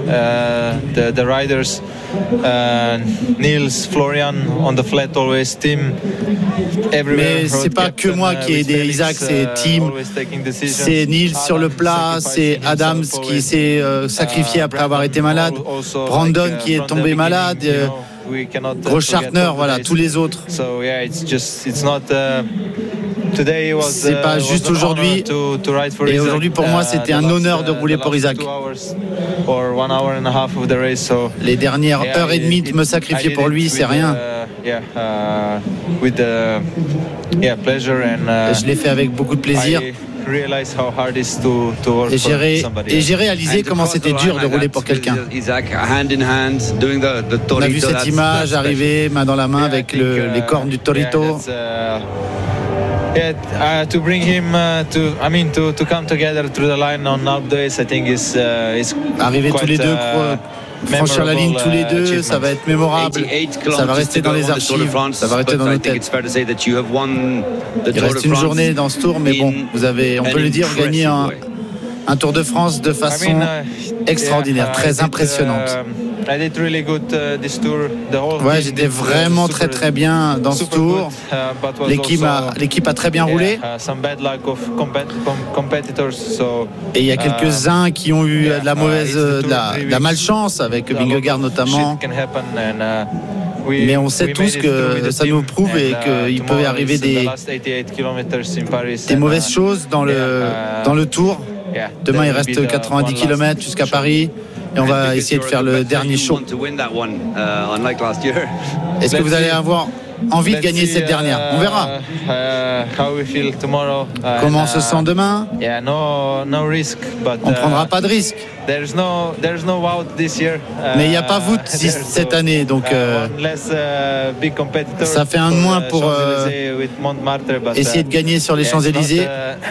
S21: the riders Niels, Florian on the flat always team.
S4: Mais c'est pas que moi qui ai aidé Isaac, c'est team. C'est Niels sur le plat, c'est Adams qui s'est sacrifié après avoir été malade, Brandon qui est tombé malade, Großschartner, voilà, tous les autres. C'est pas juste aujourd'hui. Et aujourd'hui, pour moi, c'était un honneur de rouler pour Isaac. Les dernières heures et demie de me sacrifier pour lui, c'est rien. Je l'ai fait avec beaucoup de plaisir. Et j'ai réalisé comment c'était dur de rouler pour quelqu'un. On a vu cette image arriver main dans la main avec les cornes du Torito.
S21: To bring him to come together through the line on Alpe d'Huez, I think is
S4: arriver tous les deux, franchir la ligne tous les deux, ça va être mémorable. Ça va rester dans les archives, ça va rester dans nos têtes. Il reste une journée dans ce tour, mais bon, on peut le dire, gagner un Tour de France de façon extraordinaire, très impressionnante. Ouais, j'étais vraiment très très bien dans ce tour. L'équipe a très bien roulé. Et il y a quelques-uns qui ont eu de la malchance, avec Vingegaard notamment. Mais on sait tous que ça nous prouve et qu'il peut arriver des mauvaises choses dans le tour. Demain, il reste 90 km jusqu'à Paris. Et on va essayer de faire le dernier show. Est-ce que vous allez avoir envie de gagner cette dernière? On verra. Comment on se sent demain? On ne prendra pas de risque. Mais il n'y a pas Wout cette année, donc ça fait un de moins pour essayer de gagner sur les Champs-Élysées.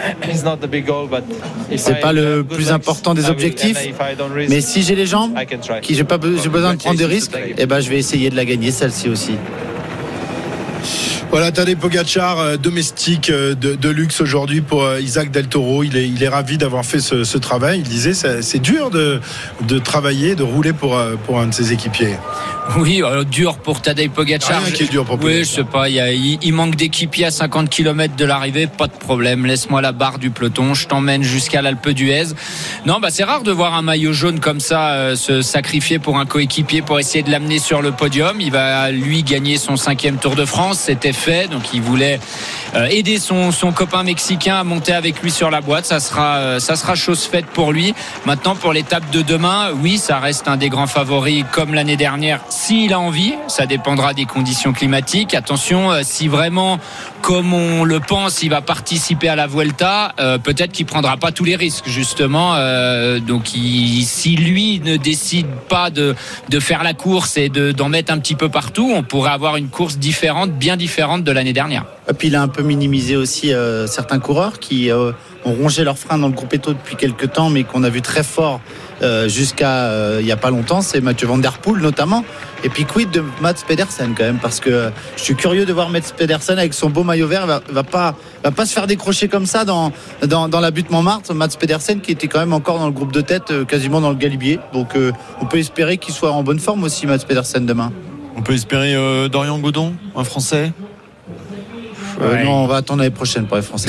S4: C'est pas le plus important des objectifs, mais si j'ai les jambes, j'ai besoin de prendre des risques, et ben je vais essayer de la gagner celle-ci aussi.
S2: Voilà, Tadej Pogačar, domestique de luxe aujourd'hui pour Isaac Del Toro. Il est ravi d'avoir fait ce travail. Il disait c'est dur de travailler, de rouler pour un de ses équipiers.
S3: Oui, dur pour Tadej Pogačar.
S2: Rien qui est dur pour Pogačar.
S3: Oui, je sais pas, il manque d'équipiers à 50 km de l'arrivée, pas de problème. Laisse-moi la barre du peloton, je t'emmène jusqu'à l'Alpe d'Huez. Non, c'est rare de voir un maillot jaune comme ça se sacrifier pour un coéquipier pour essayer de l'amener sur le podium. Il va lui gagner son 5e Tour de France, c'était fait, donc il voulait aider son copain mexicain à monter avec lui sur la boîte. Ça sera chose faite pour lui. Maintenant, pour l'étape de demain, oui, ça reste un des grands favoris comme l'année dernière. S'il a envie, ça dépendra des conditions climatiques. Attention, si vraiment, comme on le pense, il va participer à la Vuelta, peut-être qu'il prendra pas tous les risques, justement. Donc, si lui ne décide pas de faire la course et d'en mettre un petit peu partout, on pourrait avoir une course différente, bien différente de l'année dernière.
S4: Et puis, il a un peu minimisé aussi certains coureurs qui ont rongé leurs freins dans le groupe Eto depuis quelques temps, mais qu'on a vu très fort jusqu'à il n'y a pas longtemps. C'est Mathieu Van Der Poel notamment. Et puis quid de Mats Pedersen quand même, parce que je suis curieux de voir Mats Pedersen avec son beau maillot vert. Va pas se faire décrocher comme ça dans la butte Montmartre. Mats Pedersen qui était quand même encore dans le groupe de tête, quasiment dans le galibier. Donc on peut espérer qu'il soit en bonne forme aussi, Mats Pedersen, demain.
S1: On peut espérer Dorian Godon, un Français.
S4: Non, on va attendre l'année prochaine pour les Français.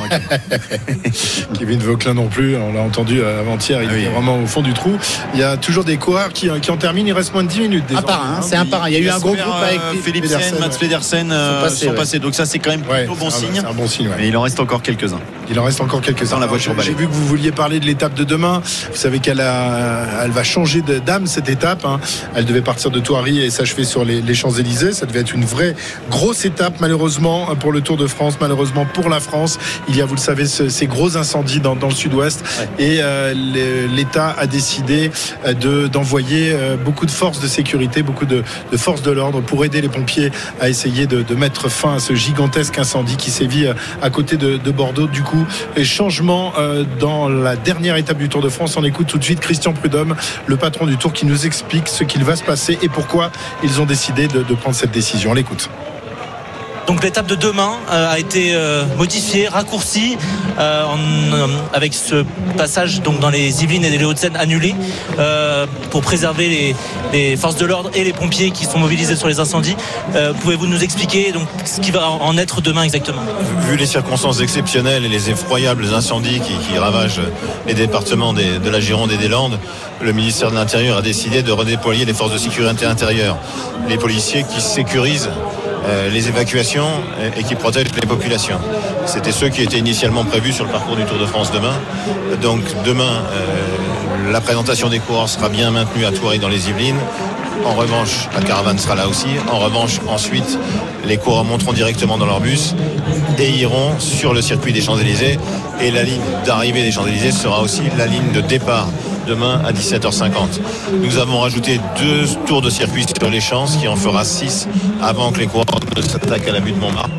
S2: Kevin Vauquelin non plus, on l'a entendu avant-hier, il est vraiment au fond du trou. Il y a toujours des coureurs qui en terminent, il reste moins de 10 minutes.
S4: Un par un, c'est un par un. Il y a eu un gros groupe avec
S1: Philippe Sen, Mats Pedersen sont passés. Donc ça, c'est quand même plutôt bon signe.
S2: C'est un bon signe.
S1: Mais il en reste encore quelques-uns.
S2: Dans la voiture. J'ai vu que vous vouliez parler de l'étape de demain. Vous savez qu'elle va changer d'âme cette étape. Elle devait partir de Thoiry et s'achever sur les Champs-Élysées. Ça devait être une vraie grosse étape, malheureusement, pour le Tour de France, malheureusement pour la France. Il y a, vous le savez, ces gros incendies dans le sud-ouest. Et l'État a décidé d'envoyer beaucoup de forces de sécurité, beaucoup de forces de l'ordre pour aider les pompiers à essayer de mettre fin à ce gigantesque incendie qui sévit à côté de Bordeaux. Du coup, et changement dans la dernière étape du Tour de France. On écoute tout de suite Christian Prudhomme, le patron du Tour, qui nous explique ce qu'il va se passer et pourquoi ils ont décidé de prendre cette décision. On l'écoute.
S6: Donc l'étape de demain a été modifiée, raccourcie avec ce passage donc dans les Yvelines et les Hauts-de-Seine annulé pour préserver les forces de l'ordre et les pompiers qui sont mobilisés sur les incendies. Pouvez-vous nous expliquer donc ce qui va en être demain exactement?
S22: Vu les circonstances exceptionnelles et les effroyables incendies qui ravagent les départements de la Gironde et des Landes, le ministère de l'Intérieur a décidé de redéployer les forces de sécurité intérieure, les policiers qui sécurisent les évacuations et qui protègent les populations. C'était ceux qui étaient initialement prévus sur le parcours du Tour de France demain. Donc demain, la présentation des coureurs sera bien maintenue à Thouary dans les Yvelines. En revanche, la caravane sera là aussi. En revanche, ensuite, les coureurs monteront directement dans leur bus et iront sur le circuit des Champs-Élysées. Et la ligne d'arrivée des Champs-Élysées sera aussi la ligne de départ demain à 17h50. Nous avons rajouté 2 tours de circuit sur les Champs, ce qui en fera 6 avant que les coureurs ne s'attaquent à la butte Montmartre.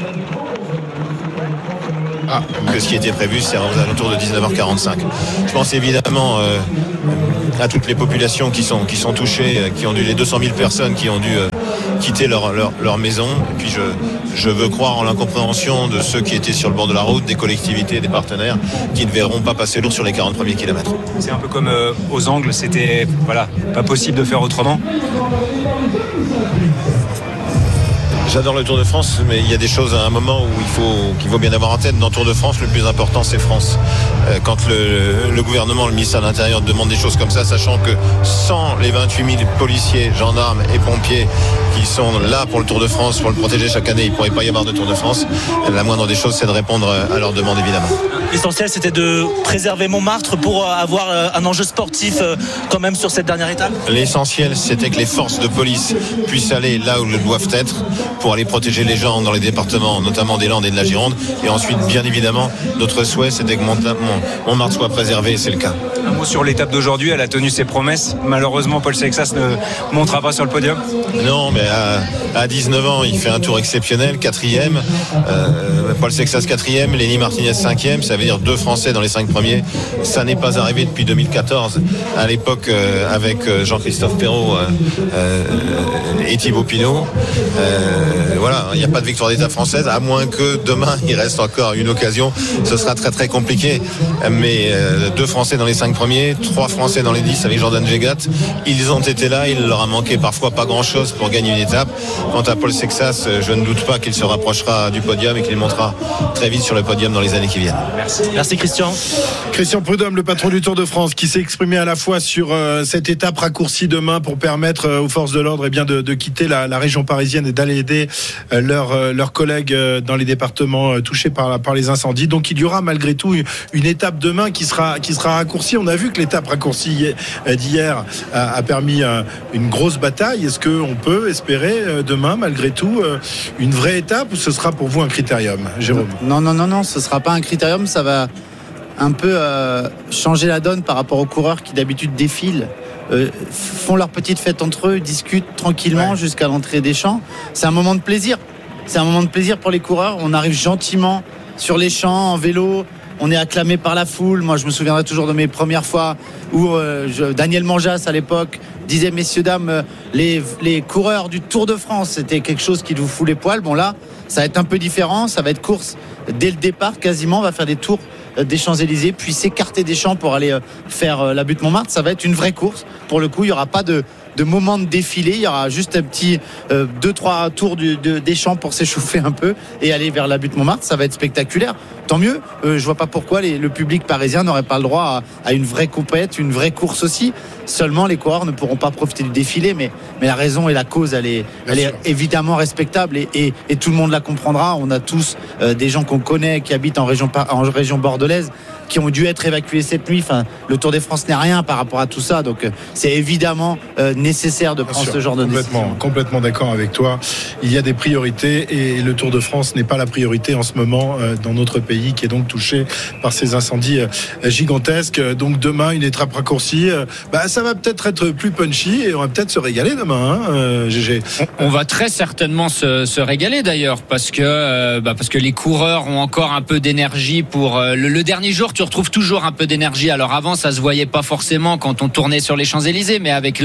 S22: Que ce qui était prévu, c'est aux alentours de 19h45. Je pense évidemment à toutes les populations qui sont touchées, qui ont dû, les 200 000 personnes qui ont dû quitter leur maison. Et puis je veux croire en l'incompréhension de ceux qui étaient sur le bord de la route, des collectivités, des partenaires, qui ne verront pas passer lourd sur les 40 premiers kilomètres.
S23: C'est un peu comme aux Angles, c'était pas possible de faire autrement.
S22: J'adore le Tour de France, mais il y a des choses à un moment où qu'il faut bien avoir en tête. Dans le Tour de France, le plus important, c'est France. Quand le gouvernement, le ministère de l'Intérieur demande des choses comme ça, sachant que sans les 28 000 policiers, gendarmes et pompiers qui sont là pour le Tour de France, pour le protéger chaque année, il ne pourrait pas y avoir de Tour de France. La moindre des choses, c'est de répondre à leurs demandes, évidemment.
S6: L'essentiel, c'était de préserver Montmartre pour avoir un enjeu sportif quand même sur cette dernière étape.
S22: L'essentiel, c'était que les forces de police puissent aller là où elles doivent être pour aller protéger les gens dans les départements, notamment des Landes et de la Gironde. Et ensuite, bien évidemment, notre souhait, c'était que Montmartre soit préservé, et c'est le cas.
S23: Un mot sur l'étape d'aujourd'hui, elle a tenu ses promesses. Malheureusement, Paul Sexas ne montera pas sur le podium.
S22: Non, mais à 19 ans, il fait un tour exceptionnel, 4e. Paul Sexas 4e, Lenny Martinez 5e. Ça veut dire 2 Français dans les 5 premiers. Ça n'est pas arrivé depuis 2014. À l'époque, avec Jean-Christophe Perrault et Thibaut Pinot. Voilà, il n'y a pas de victoire d'étape française, à moins que demain il reste encore une occasion. Ce sera très très compliqué. Mais 2 Français dans les 5 premiers, 3 Français dans les 10 avec Jordan Jegat. Ils ont été là, il leur a manqué parfois pas grand chose pour gagner une étape. Quant à Paul Sexas, je ne doute pas qu'il se rapprochera du podium et qu'il montera très vite sur le podium dans les années qui viennent.
S6: Merci Christian.
S2: Christian Prudhomme, le patron du Tour de France, qui s'est exprimé à la fois sur cette étape raccourcie demain pour permettre aux forces de l'ordre de quitter la région parisienne et d'aller aider leurs collègues dans les départements touchés par les incendies. Donc il y aura malgré tout une étape demain qui sera raccourcie. On a vu que l'étape raccourcie d'hier a permis une grosse bataille. Est-ce qu'on peut espérer demain malgré tout une vraie étape, ou ce sera pour vous un critérium, Jérôme?
S4: Non, ce sera pas un critérium. Ça va un peu changer la donne par rapport aux coureurs qui d'habitude défilent, font leur petite fête entre eux, discutent tranquillement jusqu'à l'entrée des champs. C'est un moment de plaisir. C'est un moment de plaisir pour les coureurs. On arrive gentiment sur les champs en vélo. On est acclamé par la foule. Moi, je me souviendrai toujours de mes premières fois où Daniel Manjas, à l'époque, disait: messieurs, dames, les coureurs du Tour de France, c'était quelque chose qui vous fout les poils. Bon, là, ça va être un peu différent. Ça va être course dès le départ, quasiment. On va faire des tours des Champs-Élysées, puis s'écarter des champs pour aller faire la butte Montmartre. Ça va être une vraie course. Pour le coup, il n'y aura pas de moment de défilé, il y aura juste un petit 2-3 tours des champs pour s'échauffer un peu et aller vers la butte Montmartre. Ça va être spectaculaire, tant mieux. Je vois pas pourquoi le public parisien n'aurait pas le droit à une vraie compète, une vraie course aussi. Seulement les coureurs ne pourront pas profiter du défilé, mais la raison et la cause, elle est évidemment respectable et tout le monde la comprendra. On a tous des gens qu'on connaît qui habitent en région bordelaise, qui ont dû être évacués cette nuit. Enfin, le Tour de France n'est rien par rapport à tout ça, donc c'est évidemment nécessaire de prendre ce genre de décision.
S2: Complètement d'accord avec toi. Il y a des priorités et le Tour de France n'est pas la priorité en ce moment dans notre pays, qui est donc touché par ces incendies gigantesques. Donc demain, une étape raccourcie, ça va peut-être être plus punchy et on va peut-être se régaler demain, GG.
S3: On va très certainement se régaler d'ailleurs, parce que les coureurs ont encore un peu d'énergie pour le dernier jour. Tu retrouves toujours un peu d'énergie. Alors avant, ça se voyait pas forcément quand on tournait sur les Champs-Élysées, mais avec la butte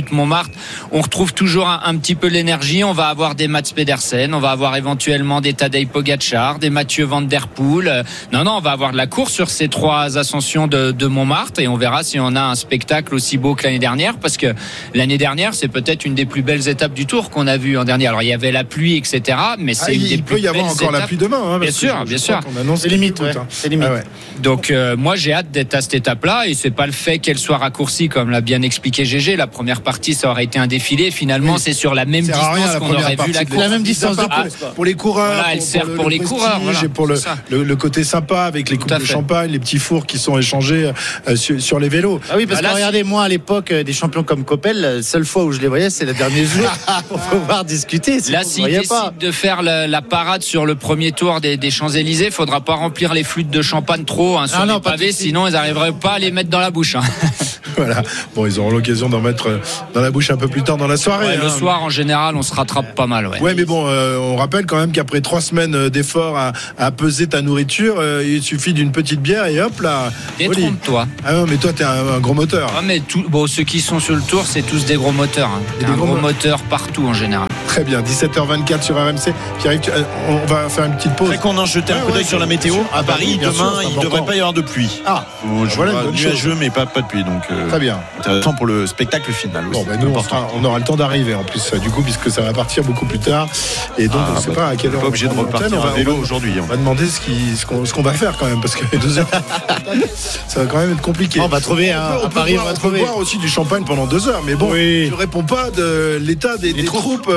S3: route Montmartre, on retrouve toujours un petit peu l'énergie. On va avoir des Mats Pedersen, on va avoir éventuellement des Tadej Pogačar, des Mathieu Van Der Poel. Non, on va avoir de la course sur ces 3 ascensions de Montmartre et on verra si on a un spectacle aussi beau que l'année dernière, parce que l'année dernière, c'est peut-être une des plus belles étapes du Tour qu'on a vu en dernier. Alors il y avait la pluie, etc., mais c'est une des plus belles étapes. Il peut y avoir
S2: encore la pluie demain, hein,
S3: bien sûr.
S4: C'est limite, ouais. C'est limite.
S3: Donc moi j'ai hâte d'être à cette étape-là, et c'est pas le fait qu'elle soit raccourcie comme l'a bien expliqué GG. La première partie, ça aurait été un défilé. Finalement, c'est sur la même distance qu'on aurait vu la course.
S4: La même distance
S2: pour les coureurs.
S3: Voilà, elle sert pour les coureurs. Voilà,
S2: et pour le côté sympa avec les coupes de champagne, les petits fours qui sont échangés sur les vélos.
S4: Ah oui, parce que regardez, moi à l'époque, des champions comme Coppel, la seule fois où je les voyais, c'est le dernier jour pour pouvoir discuter.
S3: Là, s'ils décident de faire la parade sur le premier tour des Champs-Élysées, il faudra pas remplir les flûtes de champagne trop sur les pavés, sinon ils n'arriveraient pas à les mettre dans la bouche.
S2: Voilà. Bon, ils auront l'occasion d'en mettre dans la bouche un peu plus tard dans la soirée.
S3: Le soir, en général, on se rattrape pas mal.
S2: Ouais, mais bon, on rappelle quand même qu'après 3 semaines d'efforts à peser ta nourriture, il suffit d'une petite bière et hop là.
S3: Détrompe-toi.
S2: Ah non, mais toi, t'es un gros moteur.
S3: Ah, mais ceux qui sont sur le tour, c'est tous des gros moteurs. Des gros moteurs partout en général.
S2: Très bien, 17h24 sur RMC. Pierre-Yves, on va faire une petite pause.
S1: Après qu'on a jeté un coup d'œil sur la météo, à Paris, demain, il ne devrait pas y avoir de pluie.
S2: Voilà,
S1: nuageux, mais pas de pluie. Donc,
S2: très bien.
S1: Intéressant pour le spectacle final aussi.
S2: Bon, nous, on aura le temps d'arriver en plus, du coup, puisque ça va partir beaucoup plus tard. Et donc, on ne sait pas à quelle heure.
S1: On n'est pas obligé de repartir à vélo aujourd'hui.
S2: On va demander ce qu'on va faire quand même, parce que 2 heures, ça va quand même être compliqué.
S4: On va trouver à Paris, on va trouver.
S2: boire aussi du champagne pendant 2 heures, mais bon, tu ne réponds pas de l'état des troupes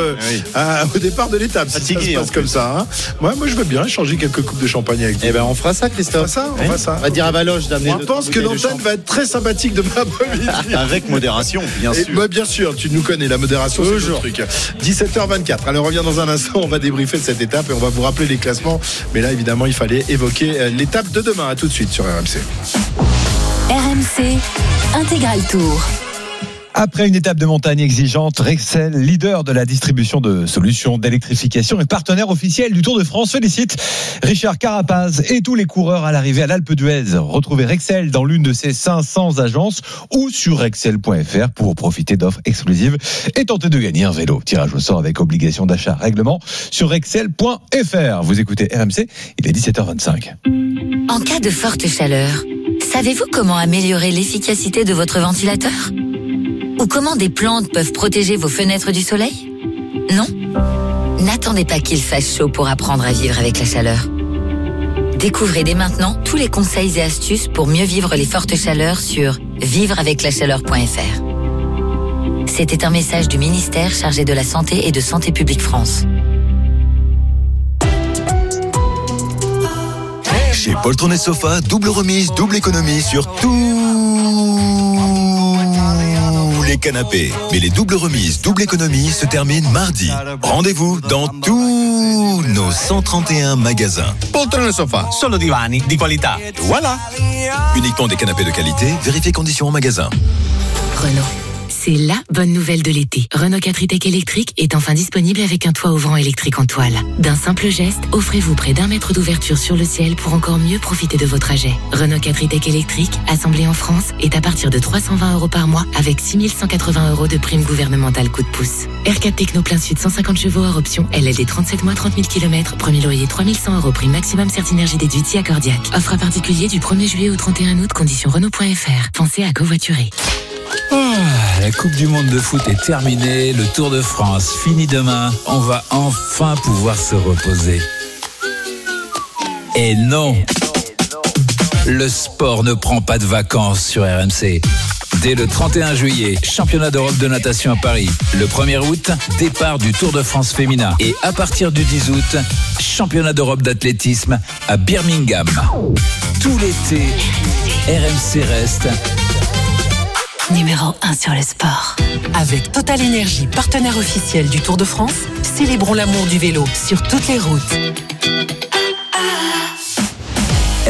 S2: au départ de l'étape. Si ça se passe comme ça. Hein. Moi, je veux bien échanger quelques coupes de champagne avec vous.
S4: Eh ben, on fera ça, Christophe.
S2: On fera ça.
S4: On va dire à Valoche d'amener.
S2: Je pense que l'antenne va être très sympathique demain après-midi.
S1: Avec modération, bien sûr.
S2: Bien sûr, tu nous connais, la modération, c'est le truc. 17h24. Alors, on revient dans un instant, on va débriefer cette étape et on va vous rappeler les classements. Mais là, évidemment, il fallait évoquer l'étape de demain. À tout de suite sur RMC.
S8: RMC Intégral Tour.
S5: Après une étape de montagne exigeante, Rexel, leader de la distribution de solutions d'électrification et partenaire officiel du Tour de France, félicite Richard Carapaz et tous les coureurs à l'arrivée à l'Alpe d'Huez. Retrouvez Rexel dans l'une de ses 500 agences ou sur rexel.fr pour profiter d'offres exclusives et tenter de gagner un vélo. Tirage au sort avec obligation d'achat, règlement sur rexel.fr. Vous écoutez RMC, il est 17h25.
S8: En cas de forte chaleur, savez-vous comment améliorer l'efficacité de votre ventilateur ? Ou comment des plantes peuvent protéger vos fenêtres du soleil ? Non ? N'attendez pas qu'il fasse chaud pour apprendre à vivre avec la chaleur. Découvrez dès maintenant tous les conseils et astuces pour mieux vivre les fortes chaleurs sur vivreaveclachaleur.fr. C'était un message du ministère chargé de la Santé et de Santé publique France.
S18: Chez Poltron et Sofa, double remise, double économie sur tout les canapés. Mais les doubles remises, double économie se terminent mardi. Rendez-vous dans tous nos 131 magasins.
S7: Poltrone e Sofa, solo divani di qualità. Voilà.
S18: Uniquement des canapés de qualité, vérifiez conditions en magasin.
S8: Renault. C'est la bonne nouvelle de l'été. Renault 4 e-Tech électrique est enfin disponible avec un toit ouvrant électrique en toile. D'un simple geste, offrez-vous près d'1 mètre d'ouverture sur le ciel pour encore mieux profiter de vos trajets. Renault 4 e-Tech électrique, assemblé en France, est à partir de 320 € par mois avec 6 180 € de prime gouvernementale coup de pouce. R4 Techno plein sud 150 chevaux hors option, LLD 37 mois 30 000 km, premier loyer 3 100 € prime maximum Certinergie déduite si accordiaque. Offre à particulier du 1er juillet au 31 août, conditions Renault.fr. Pensez à covoiturer.
S11: La Coupe du Monde de foot est terminée, le Tour de France fini demain, on va enfin pouvoir se reposer. Et non, le sport ne prend pas de vacances sur RMC. Dès le 31 juillet, championnat d'Europe de natation à Paris. Le 1er août, départ du Tour de France féminin. Et à partir du 10 août, championnat d'Europe d'athlétisme à Birmingham. Tout l'été, RMC reste
S8: numéro 1 sur le sport.
S12: Avec Total Énergie, partenaire officiel du Tour de France, célébrons l'amour du vélo sur toutes les routes.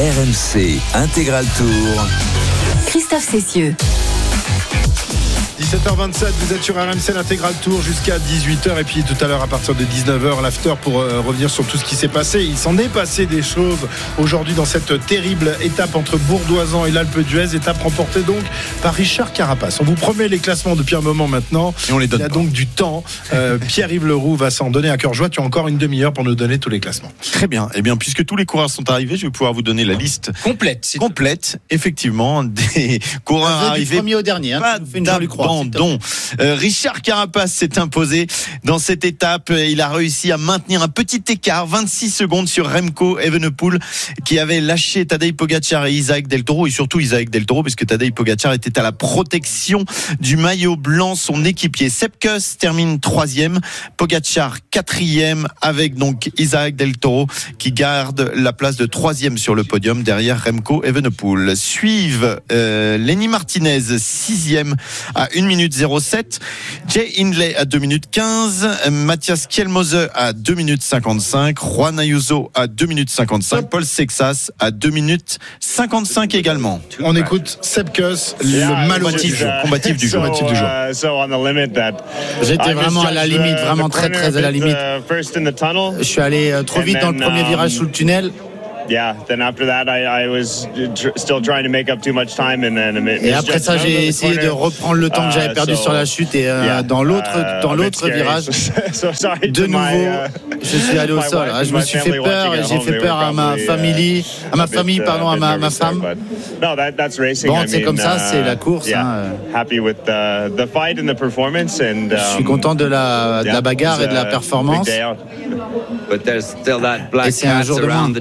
S16: RMC Intégral Tour.
S8: Christophe Cessieux.
S2: 7h27, vous êtes sur RMC, l'intégral tour jusqu'à 18h. Et puis tout à l'heure, à partir de 19h, l'after pour revenir sur tout ce qui s'est passé. Il s'en est passé des choses aujourd'hui dans cette terrible étape entre Bourdoisan et l'Alpe d'Huez. Étape remportée donc par Richard Carapace. On vous promet les classements depuis un moment maintenant.
S1: Et on les donne.
S2: Il y a donc du temps. Pierre-Yves Leroux va s'en donner à cœur joie. Tu as encore une demi-heure pour nous donner tous les classements.
S1: Très bien. Eh bien, puisque tous les coureurs sont arrivés, je vais pouvoir vous donner la liste complète, effectivement, des coureurs arrivés.
S4: Du premier au dernier.
S1: Pas d'abandon. Richard Carapace s'est imposé dans cette étape. Il a réussi à maintenir un petit écart, 26 secondes sur Remco Evenepoel, qui avait lâché Tadej Pogacar et Isaac Del Toro, et surtout Isaac Del Toro, puisque Tadej Pogacar était à la protection du maillot blanc, son équipier. Sepp Kuss termine 3e, Pogacar 4e, avec donc Isaac Del Toro qui garde la place de 3e sur le podium derrière Remco Evenepoel. Suivent Lenny Martinez 6e à 1 minute 07, Jay Hindley à 2 minutes 15, Matthias Kjelmose à 2 minutes 55, Juan Ayuso à 2 minutes 55, Paul Sexas à 2 minutes 55 également.
S2: On écoute Sepp Kuss, le combatif du jour.
S4: J'étais vraiment à la limite, vraiment très très à la limite. Je suis allé trop vite dans le premier virage sous le tunnel. Et après ça, j'ai essayé de reprendre le temps que j'avais perdu sur la chute et dans l'autre virage, de nouveau, je suis allé au sol. Je me suis fait peur et j'ai fait peur à ma famille, à ma femme. Bon, c'est comme ça, c'est la course. Je suis content de la bagarre et de la performance. Et c'est un jour de moins.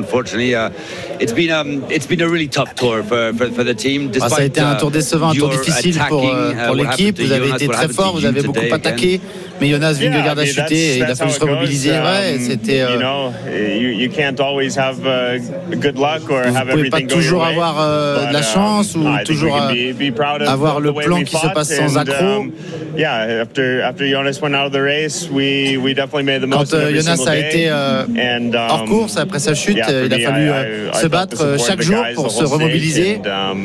S4: Ça a été un tour décevant, un tour difficile pour l'équipe. Vous avez été très fort, vous avez beaucoup attaqué, mais Jonas Vingegaard a chuté et il a fallu se remobiliser. C'était. Vous ne pouvez pas toujours avoir de la chance ou toujours avoir le plan qui se passe sans accroc. Quand Jonas a été hors course après sa chute, il a fallu se battre chaque jour pour se remobiliser.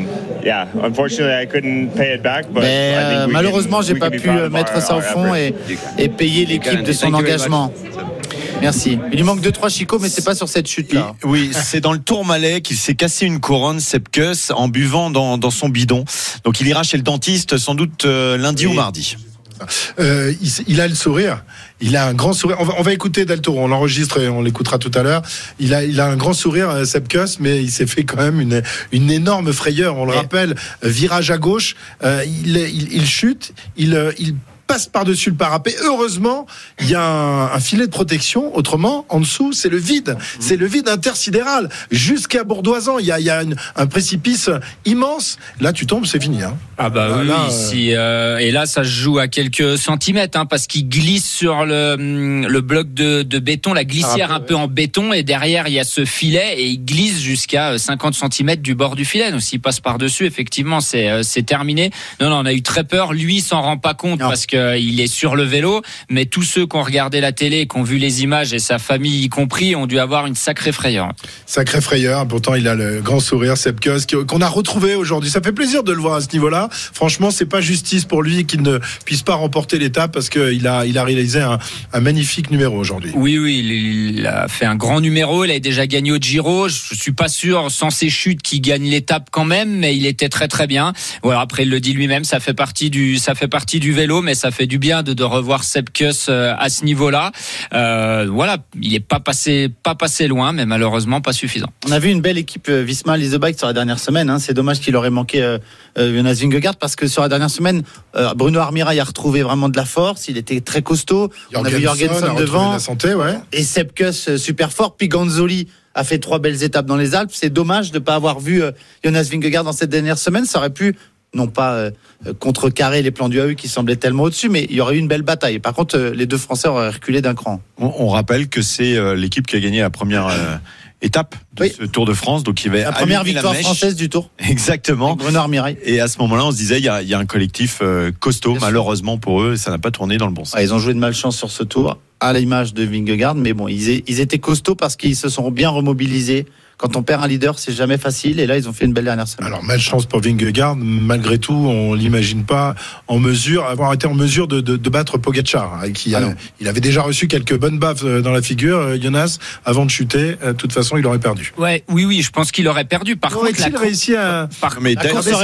S4: Mais malheureusement, j'ai pas pu mettre ça au fond et payer l'équipe de son engagement. Merci. Il lui manque 2-3 chicots, mais c'est pas sur cette chute-là.
S1: Oui, c'est dans le Tourmalet qu'il s'est cassé une couronne, Sepp Kuss, en buvant dans son bidon. Donc il ira chez le dentiste sans doute lundi ou mardi.
S2: Il a le sourire. Il a un grand sourire. On va écouter Del Toro. On l'enregistre et on l'écoutera tout à l'heure. Il a un grand sourire, Sepp Kuss, mais il s'est fait quand même une énorme frayeur. On le rappelle, virage à gauche. Il chute. Il passe par-dessus le parapet. Heureusement, il y a un filet de protection. Autrement, en dessous, c'est le vide. C'est le vide intersidéral. Jusqu'à Bourdoisan, il y a un précipice immense. Là, tu tombes, c'est fini.
S3: Ah bah oui, ici. Et là, ça se joue à quelques centimètres, parce qu'il glisse sur le bloc de béton, la glissière un peu en béton, et derrière, il y a ce filet, et il glisse jusqu'à 50 centimètres du bord du filet. Donc, s'il passe par-dessus, effectivement, c'est terminé. Non, on a eu très peur. Lui, il s'en rend pas compte parce qu'il est sur le vélo, mais tous ceux qui ont regardé la télé, qui ont vu les images, et sa famille y compris, ont dû avoir une sacrée frayeur.
S2: Sacrée frayeur. Pourtant, il a le grand sourire, Sepp Kuss, qu'on a retrouvé aujourd'hui. Ça fait plaisir de le voir à ce niveau-là. Franchement, c'est pas justice pour lui qu'il ne puisse pas remporter l'étape parce qu'il a réalisé un magnifique numéro aujourd'hui.
S3: Oui, il a fait un grand numéro. Il a déjà gagné au Giro. Je suis pas sûr, sans ses chutes, qu'il gagne l'étape quand même, mais il était très très bien. Voilà, après, il le dit lui-même, ça fait partie du vélo, mais ça fait du bien de revoir Sepp Kuss à ce niveau-là. Voilà, il est pas passé loin, mais malheureusement pas suffisant.
S4: On a vu une belle équipe Visma Lease Bike sur la dernière semaine. C'est dommage qu'il aurait manqué Jonas Vingegaard parce que sur la dernière semaine, Bruno Armirail a retrouvé vraiment de la force. Il était très costaud. On a vu Jorgensen devant.
S2: La santé, ouais.
S4: Et Sepp Kuss super fort. Puis Ganzoli a fait 3 belles étapes dans les Alpes. C'est dommage de ne pas avoir vu Jonas Vingegaard dans cette dernière semaine. Ça aurait pu non pas contrecarrer les plans du AE qui semblaient tellement au-dessus, mais il y aurait eu une belle bataille. Par contre, les deux Français auraient reculé d'un cran.
S1: On rappelle que c'est l'équipe qui a gagné la première étape de ce Tour de France, donc il va
S4: la première victoire française du Tour.
S1: Exactement.
S4: Bruno Armirail.
S1: Et à ce moment-là, on se disait il y a un collectif costaud. Malheureusement pour eux, ça n'a pas tourné dans le bon sens.
S4: Ils ont joué de malchance sur ce Tour, à l'image de Vingegaard, mais bon, ils étaient costauds parce qu'ils se sont bien remobilisés Quand on perd un leader, c'est jamais facile. Et là, ils ont fait une belle dernière semaine.
S2: Alors, malchance pour Vingegaard. Malgré tout, on l'imagine pas avoir été en mesure de battre Pogačar. Il avait déjà reçu quelques bonnes baffes dans la figure, Jonas, avant de chuter. De toute façon, il aurait perdu.
S3: Oui, je pense qu'il aurait perdu. Par contre,
S2: il réussi à.
S1: Mais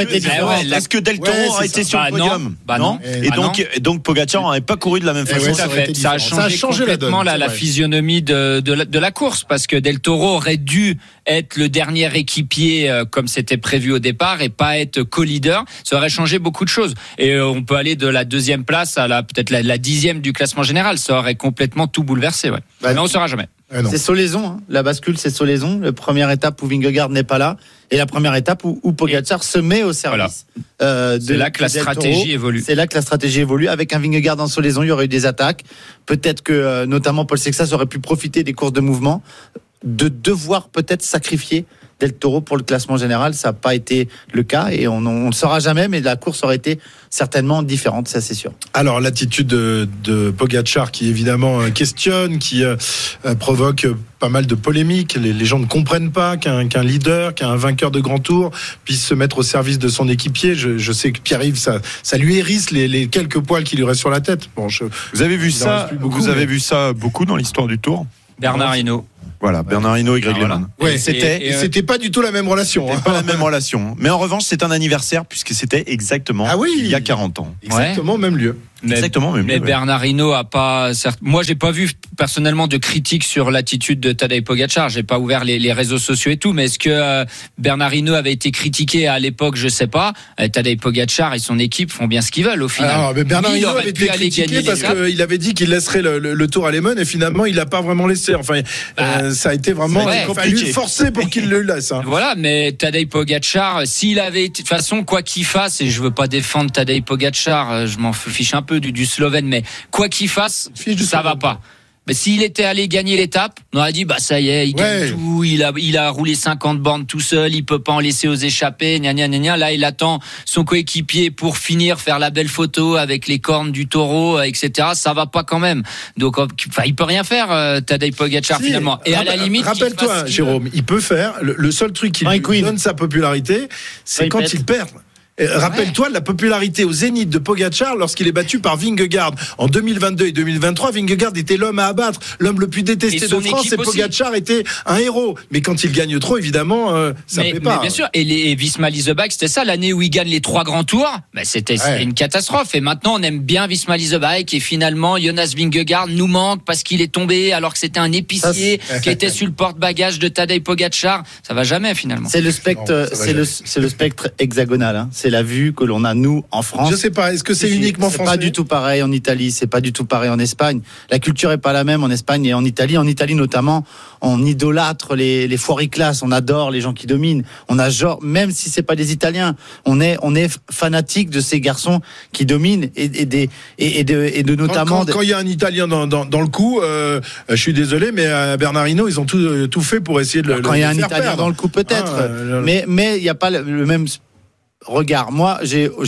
S1: est-ce que Del Toro aurait été sur le podium?
S3: Non.
S1: Et donc Pogačar n'aurait pas couru de la même façon.
S3: Ça a changé complètement la physionomie de la course, parce que Del Toro aurait dû être le dernier équipier comme c'était prévu au départ et pas être co-leader. Ça aurait changé beaucoup de choses. Et on peut aller de la 2e place à peut-être la 10e du classement général. Ça aurait complètement tout bouleversé. Mais on ne saura jamais.
S4: C'est Solaison, la bascule, c'est Solaison. La première étape où Vingegaard n'est pas là, et la première étape où Pogačar se met au service.
S3: C'est là que la stratégie évolue.
S4: C'est là que la stratégie évolue. Avec un Vingegaard en Solaison, il y aurait eu des attaques. Peut-être que notamment Paul Sexas aurait pu profiter des courses de mouvement, de devoir peut-être sacrifier Del Toro pour le classement général. Ça n'a pas été le cas et on ne le saura jamais, mais la course aurait été certainement différente, ça c'est sûr.
S2: Alors l'attitude de Pogačar qui évidemment questionne, qui provoque pas mal de polémiques. Les gens ne comprennent pas qu'un leader, qu'un vainqueur de grand tour puisse se mettre au service de son équipier. Je sais que Pierre-Yves, ça lui hérisse les quelques poils qui lui restent sur la tête.
S1: Vous avez vu ça beaucoup dans l'histoire du Tour?
S3: Bernard Hinault.
S1: Voilà, Bernard Hinault et Greg LeMond.
S2: Ouais, c'était pas du tout la même relation.
S1: C'était pas la même relation. Mais en revanche, c'est un anniversaire puisque c'était exactement il y a 40 ans.
S2: Exactement, même lieu.
S3: Mais Bernard Hinault a pas. Moi, j'ai pas vu personnellement de critiques sur l'attitude de Tadej Pogačar. J'ai pas ouvert les réseaux sociaux et tout. Mais est-ce que Bernard Hinault avait été critiqué à l'époque? Je sais pas. Tadej Pogačar et son équipe font bien ce qu'ils veulent au final.
S2: Alors, mais Bernard Hinault avait été critiqué parce qu'il avait dit qu'il laisserait le Tour à Lemon et finalement il l'a pas vraiment laissé. Enfin, ça a été vraiment. Il a fallu forcer pour qu'il le laisse.
S3: Voilà, mais Tadej Pogačar, s'il avait été de toute façon quoi qu'il fasse, et je veux pas défendre Tadej Pogačar, je m'en fiche un peu du Slovène, mais quoi qu'il fasse, ça va pas. Mais s'il était allé gagner l'étape, on aurait dit ça y est, il gagne tout, il a roulé 50 bornes tout seul, il peut pas en laisser aux échappées, gna gna gna. Là, il attend son coéquipier pour finir, faire la belle photo avec les cornes du taureau, etc. Ça va pas quand même. Donc, il peut rien faire, Tadej Pogačar finalement. Et à la limite,
S2: rappelle-toi, Jérôme, il peut faire. Le seul truc qui lui donne sa popularité, c'est quand il perd. Rappelle-toi de la popularité au zénith de Pogačar lorsqu'il est battu par Vingegaard en 2022 et 2023. Vingegaard était l'homme à abattre, l'homme le plus détesté de France, et Pogačar était un héros. Mais quand il gagne trop, évidemment, ça ne plaît pas.
S3: Mais bien sûr, et Visma Leasebike, c'était ça l'année où il gagne les 3 grands tours. C'était une catastrophe. Et maintenant, on aime bien Visma Leasebike. Et finalement, Jonas Vingegaard nous manque parce qu'il est tombé alors que c'était un épicier qui était sur le porte-bagages de Tadej Pogačar. Ça va jamais finalement.
S4: C'est le spectre, c'est le spectre hexagonal. C'est la vue que l'on a nous en France.
S2: Je sais pas, est-ce que c'est uniquement français?
S4: C'est pas du tout pareil en Italie, c'est pas du tout pareil en Espagne. La culture est pas la même en Espagne et en Italie. En Italie notamment, on idolâtre les foiriclasses, on adore les gens qui dominent. On a même si c'est pas des Italiens, on est fanatique de ces garçons qui dominent et de notamment.
S2: Quand il y a un Italien dans le coup, je suis désolé, mais Bernard Hinault, ils ont tout fait pour essayer de le faire perdre.
S4: Quand il y a un Italien dans le coup, peut-être, mais il y a pas le même. Regarde, moi,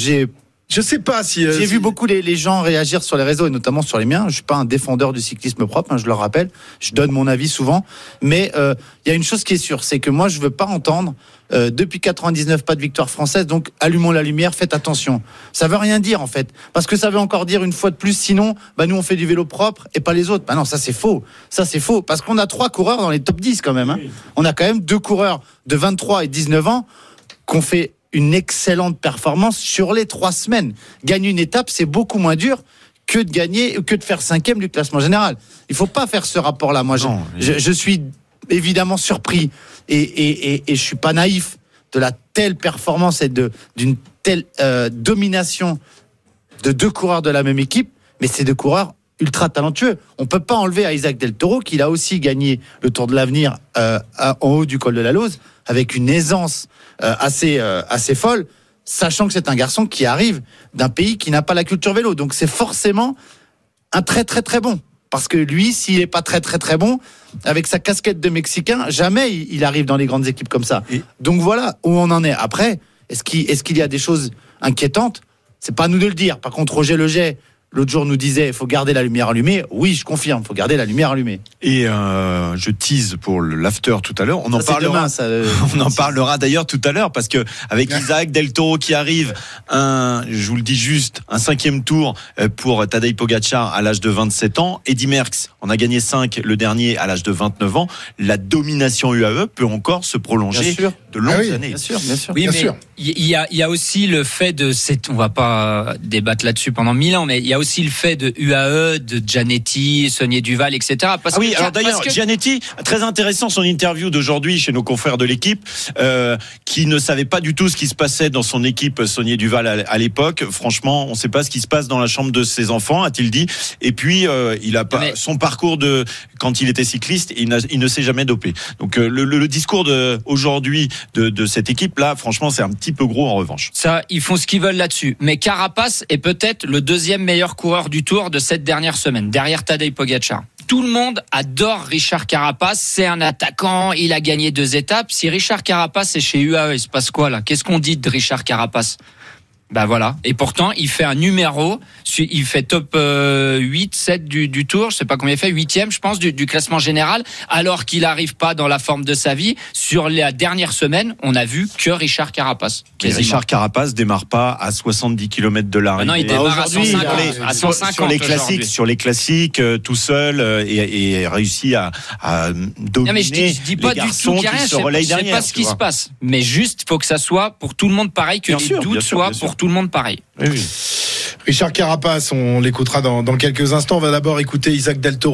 S2: je sais pas si
S4: j'ai vu beaucoup les gens réagir sur les réseaux et notamment sur les miens. Je suis pas un défendeur du cyclisme propre, je le rappelle. Je donne mon avis souvent, mais il y a une chose qui est sûre, c'est que moi je veux pas entendre depuis 99 pas de victoire française, donc allumons la lumière, faites attention. Ça veut rien dire en fait, parce que ça veut encore dire une fois de plus, sinon nous on fait du vélo propre et pas les autres. Non, ça c'est faux, parce qu'on a 3 coureurs dans les top 10 quand même. Oui. On a quand même 2 coureurs de 23 et 19 ans qu'on fait une excellente performance sur les 3 semaines. Gagner une étape, c'est beaucoup moins dur que de faire 5e du classement général. Il faut pas faire ce rapport-là. Moi, je suis évidemment surpris et je suis pas naïf de la telle performance et d'une telle domination de 2 coureurs de la même équipe, mais c'est 2 coureurs ultra talentueux. On peut pas enlever à Isaac Del Toro, qu'il a aussi gagné le Tour de l'Avenir en haut du col de la Lose, avec une aisance assez folle, sachant que c'est un garçon qui arrive d'un pays qui n'a pas la culture vélo. Donc c'est forcément un très très très bon. Parce que lui, s'il n'est pas très très très bon, avec sa casquette de Mexicain, jamais il arrive dans les grandes équipes comme ça. Donc voilà où on en est. Après, est-ce qu'il y a des choses inquiétantes? C'est pas à nous de le dire. Par contre, Roger Leget, l'autre jour, nous disait il faut garder la lumière allumée. Oui, je confirme, il faut garder la lumière allumée.
S1: Et je tease pour l'after tout à l'heure. On en parlera. On en parlera d'ailleurs tout à l'heure parce que avec Isaac Del Toro qui arrive, je vous le dis juste, un 5e tour pour Tadej Pogačar à l'âge de 27 ans. Eddy Merckx en a gagné 5 le dernier à l'âge de 29 ans. La domination UAE peut encore se prolonger de longues années.
S4: Bien sûr.
S3: Oui, mais il y a aussi le fait de on va pas débattre là-dessus pendant 1000 ans, mais il y a aussi le fait de UAE, de Gianetti, Saunier Duval, etc.
S1: Alors d'ailleurs, Gianetti, très intéressant son interview d'aujourd'hui chez nos confrères de l'équipe, qui ne savait pas du tout ce qui se passait dans son équipe Saunier Duval à l'époque. Franchement, on ne sait pas ce qui se passe dans la chambre de ses enfants, a-t-il dit. Et puis, il a pas son parcours de quand il était cycliste, il ne s'est jamais dopé. Donc le discours aujourd'hui de cette équipe-là, franchement, c'est un petit peu gros en revanche.
S3: Ça, ils font ce qu'ils veulent là-dessus. Mais Carapace est peut-être le 2e meilleur coureur du Tour de cette dernière semaine, derrière Tadej Pogačar. Tout le monde adore Richard Carapace, c'est un attaquant, il a gagné 2 étapes. Si Richard Carapace est chez UAE, il se passe quoi là ? Qu'est-ce qu'on dit de Richard Carapace ? Ben voilà. Et pourtant, il fait un numéro, il fait top 8, 7 du Tour, je sais pas combien il fait, 8e, je pense, du classement général, alors qu'il arrive pas dans la forme de sa vie. Sur la dernière semaine, on a vu que Richard Carapace.
S1: Richard Carapace démarre pas à 70 km de l'arrivée.
S3: Non, il démarre à 150.
S1: Sur les classiques, tout seul, et réussit à dominer.
S3: Non, mais je dis pas du tout qu'il y a rien, je sais pas ce qui se passe. Mais juste, faut que ça soit pour tout le monde pareil, que les doutes soient pour tout le monde pareil.
S2: Oui. Richard Carapace, on l'écoutera dans quelques instants. On va d'abord écouter Isaac Del Toro.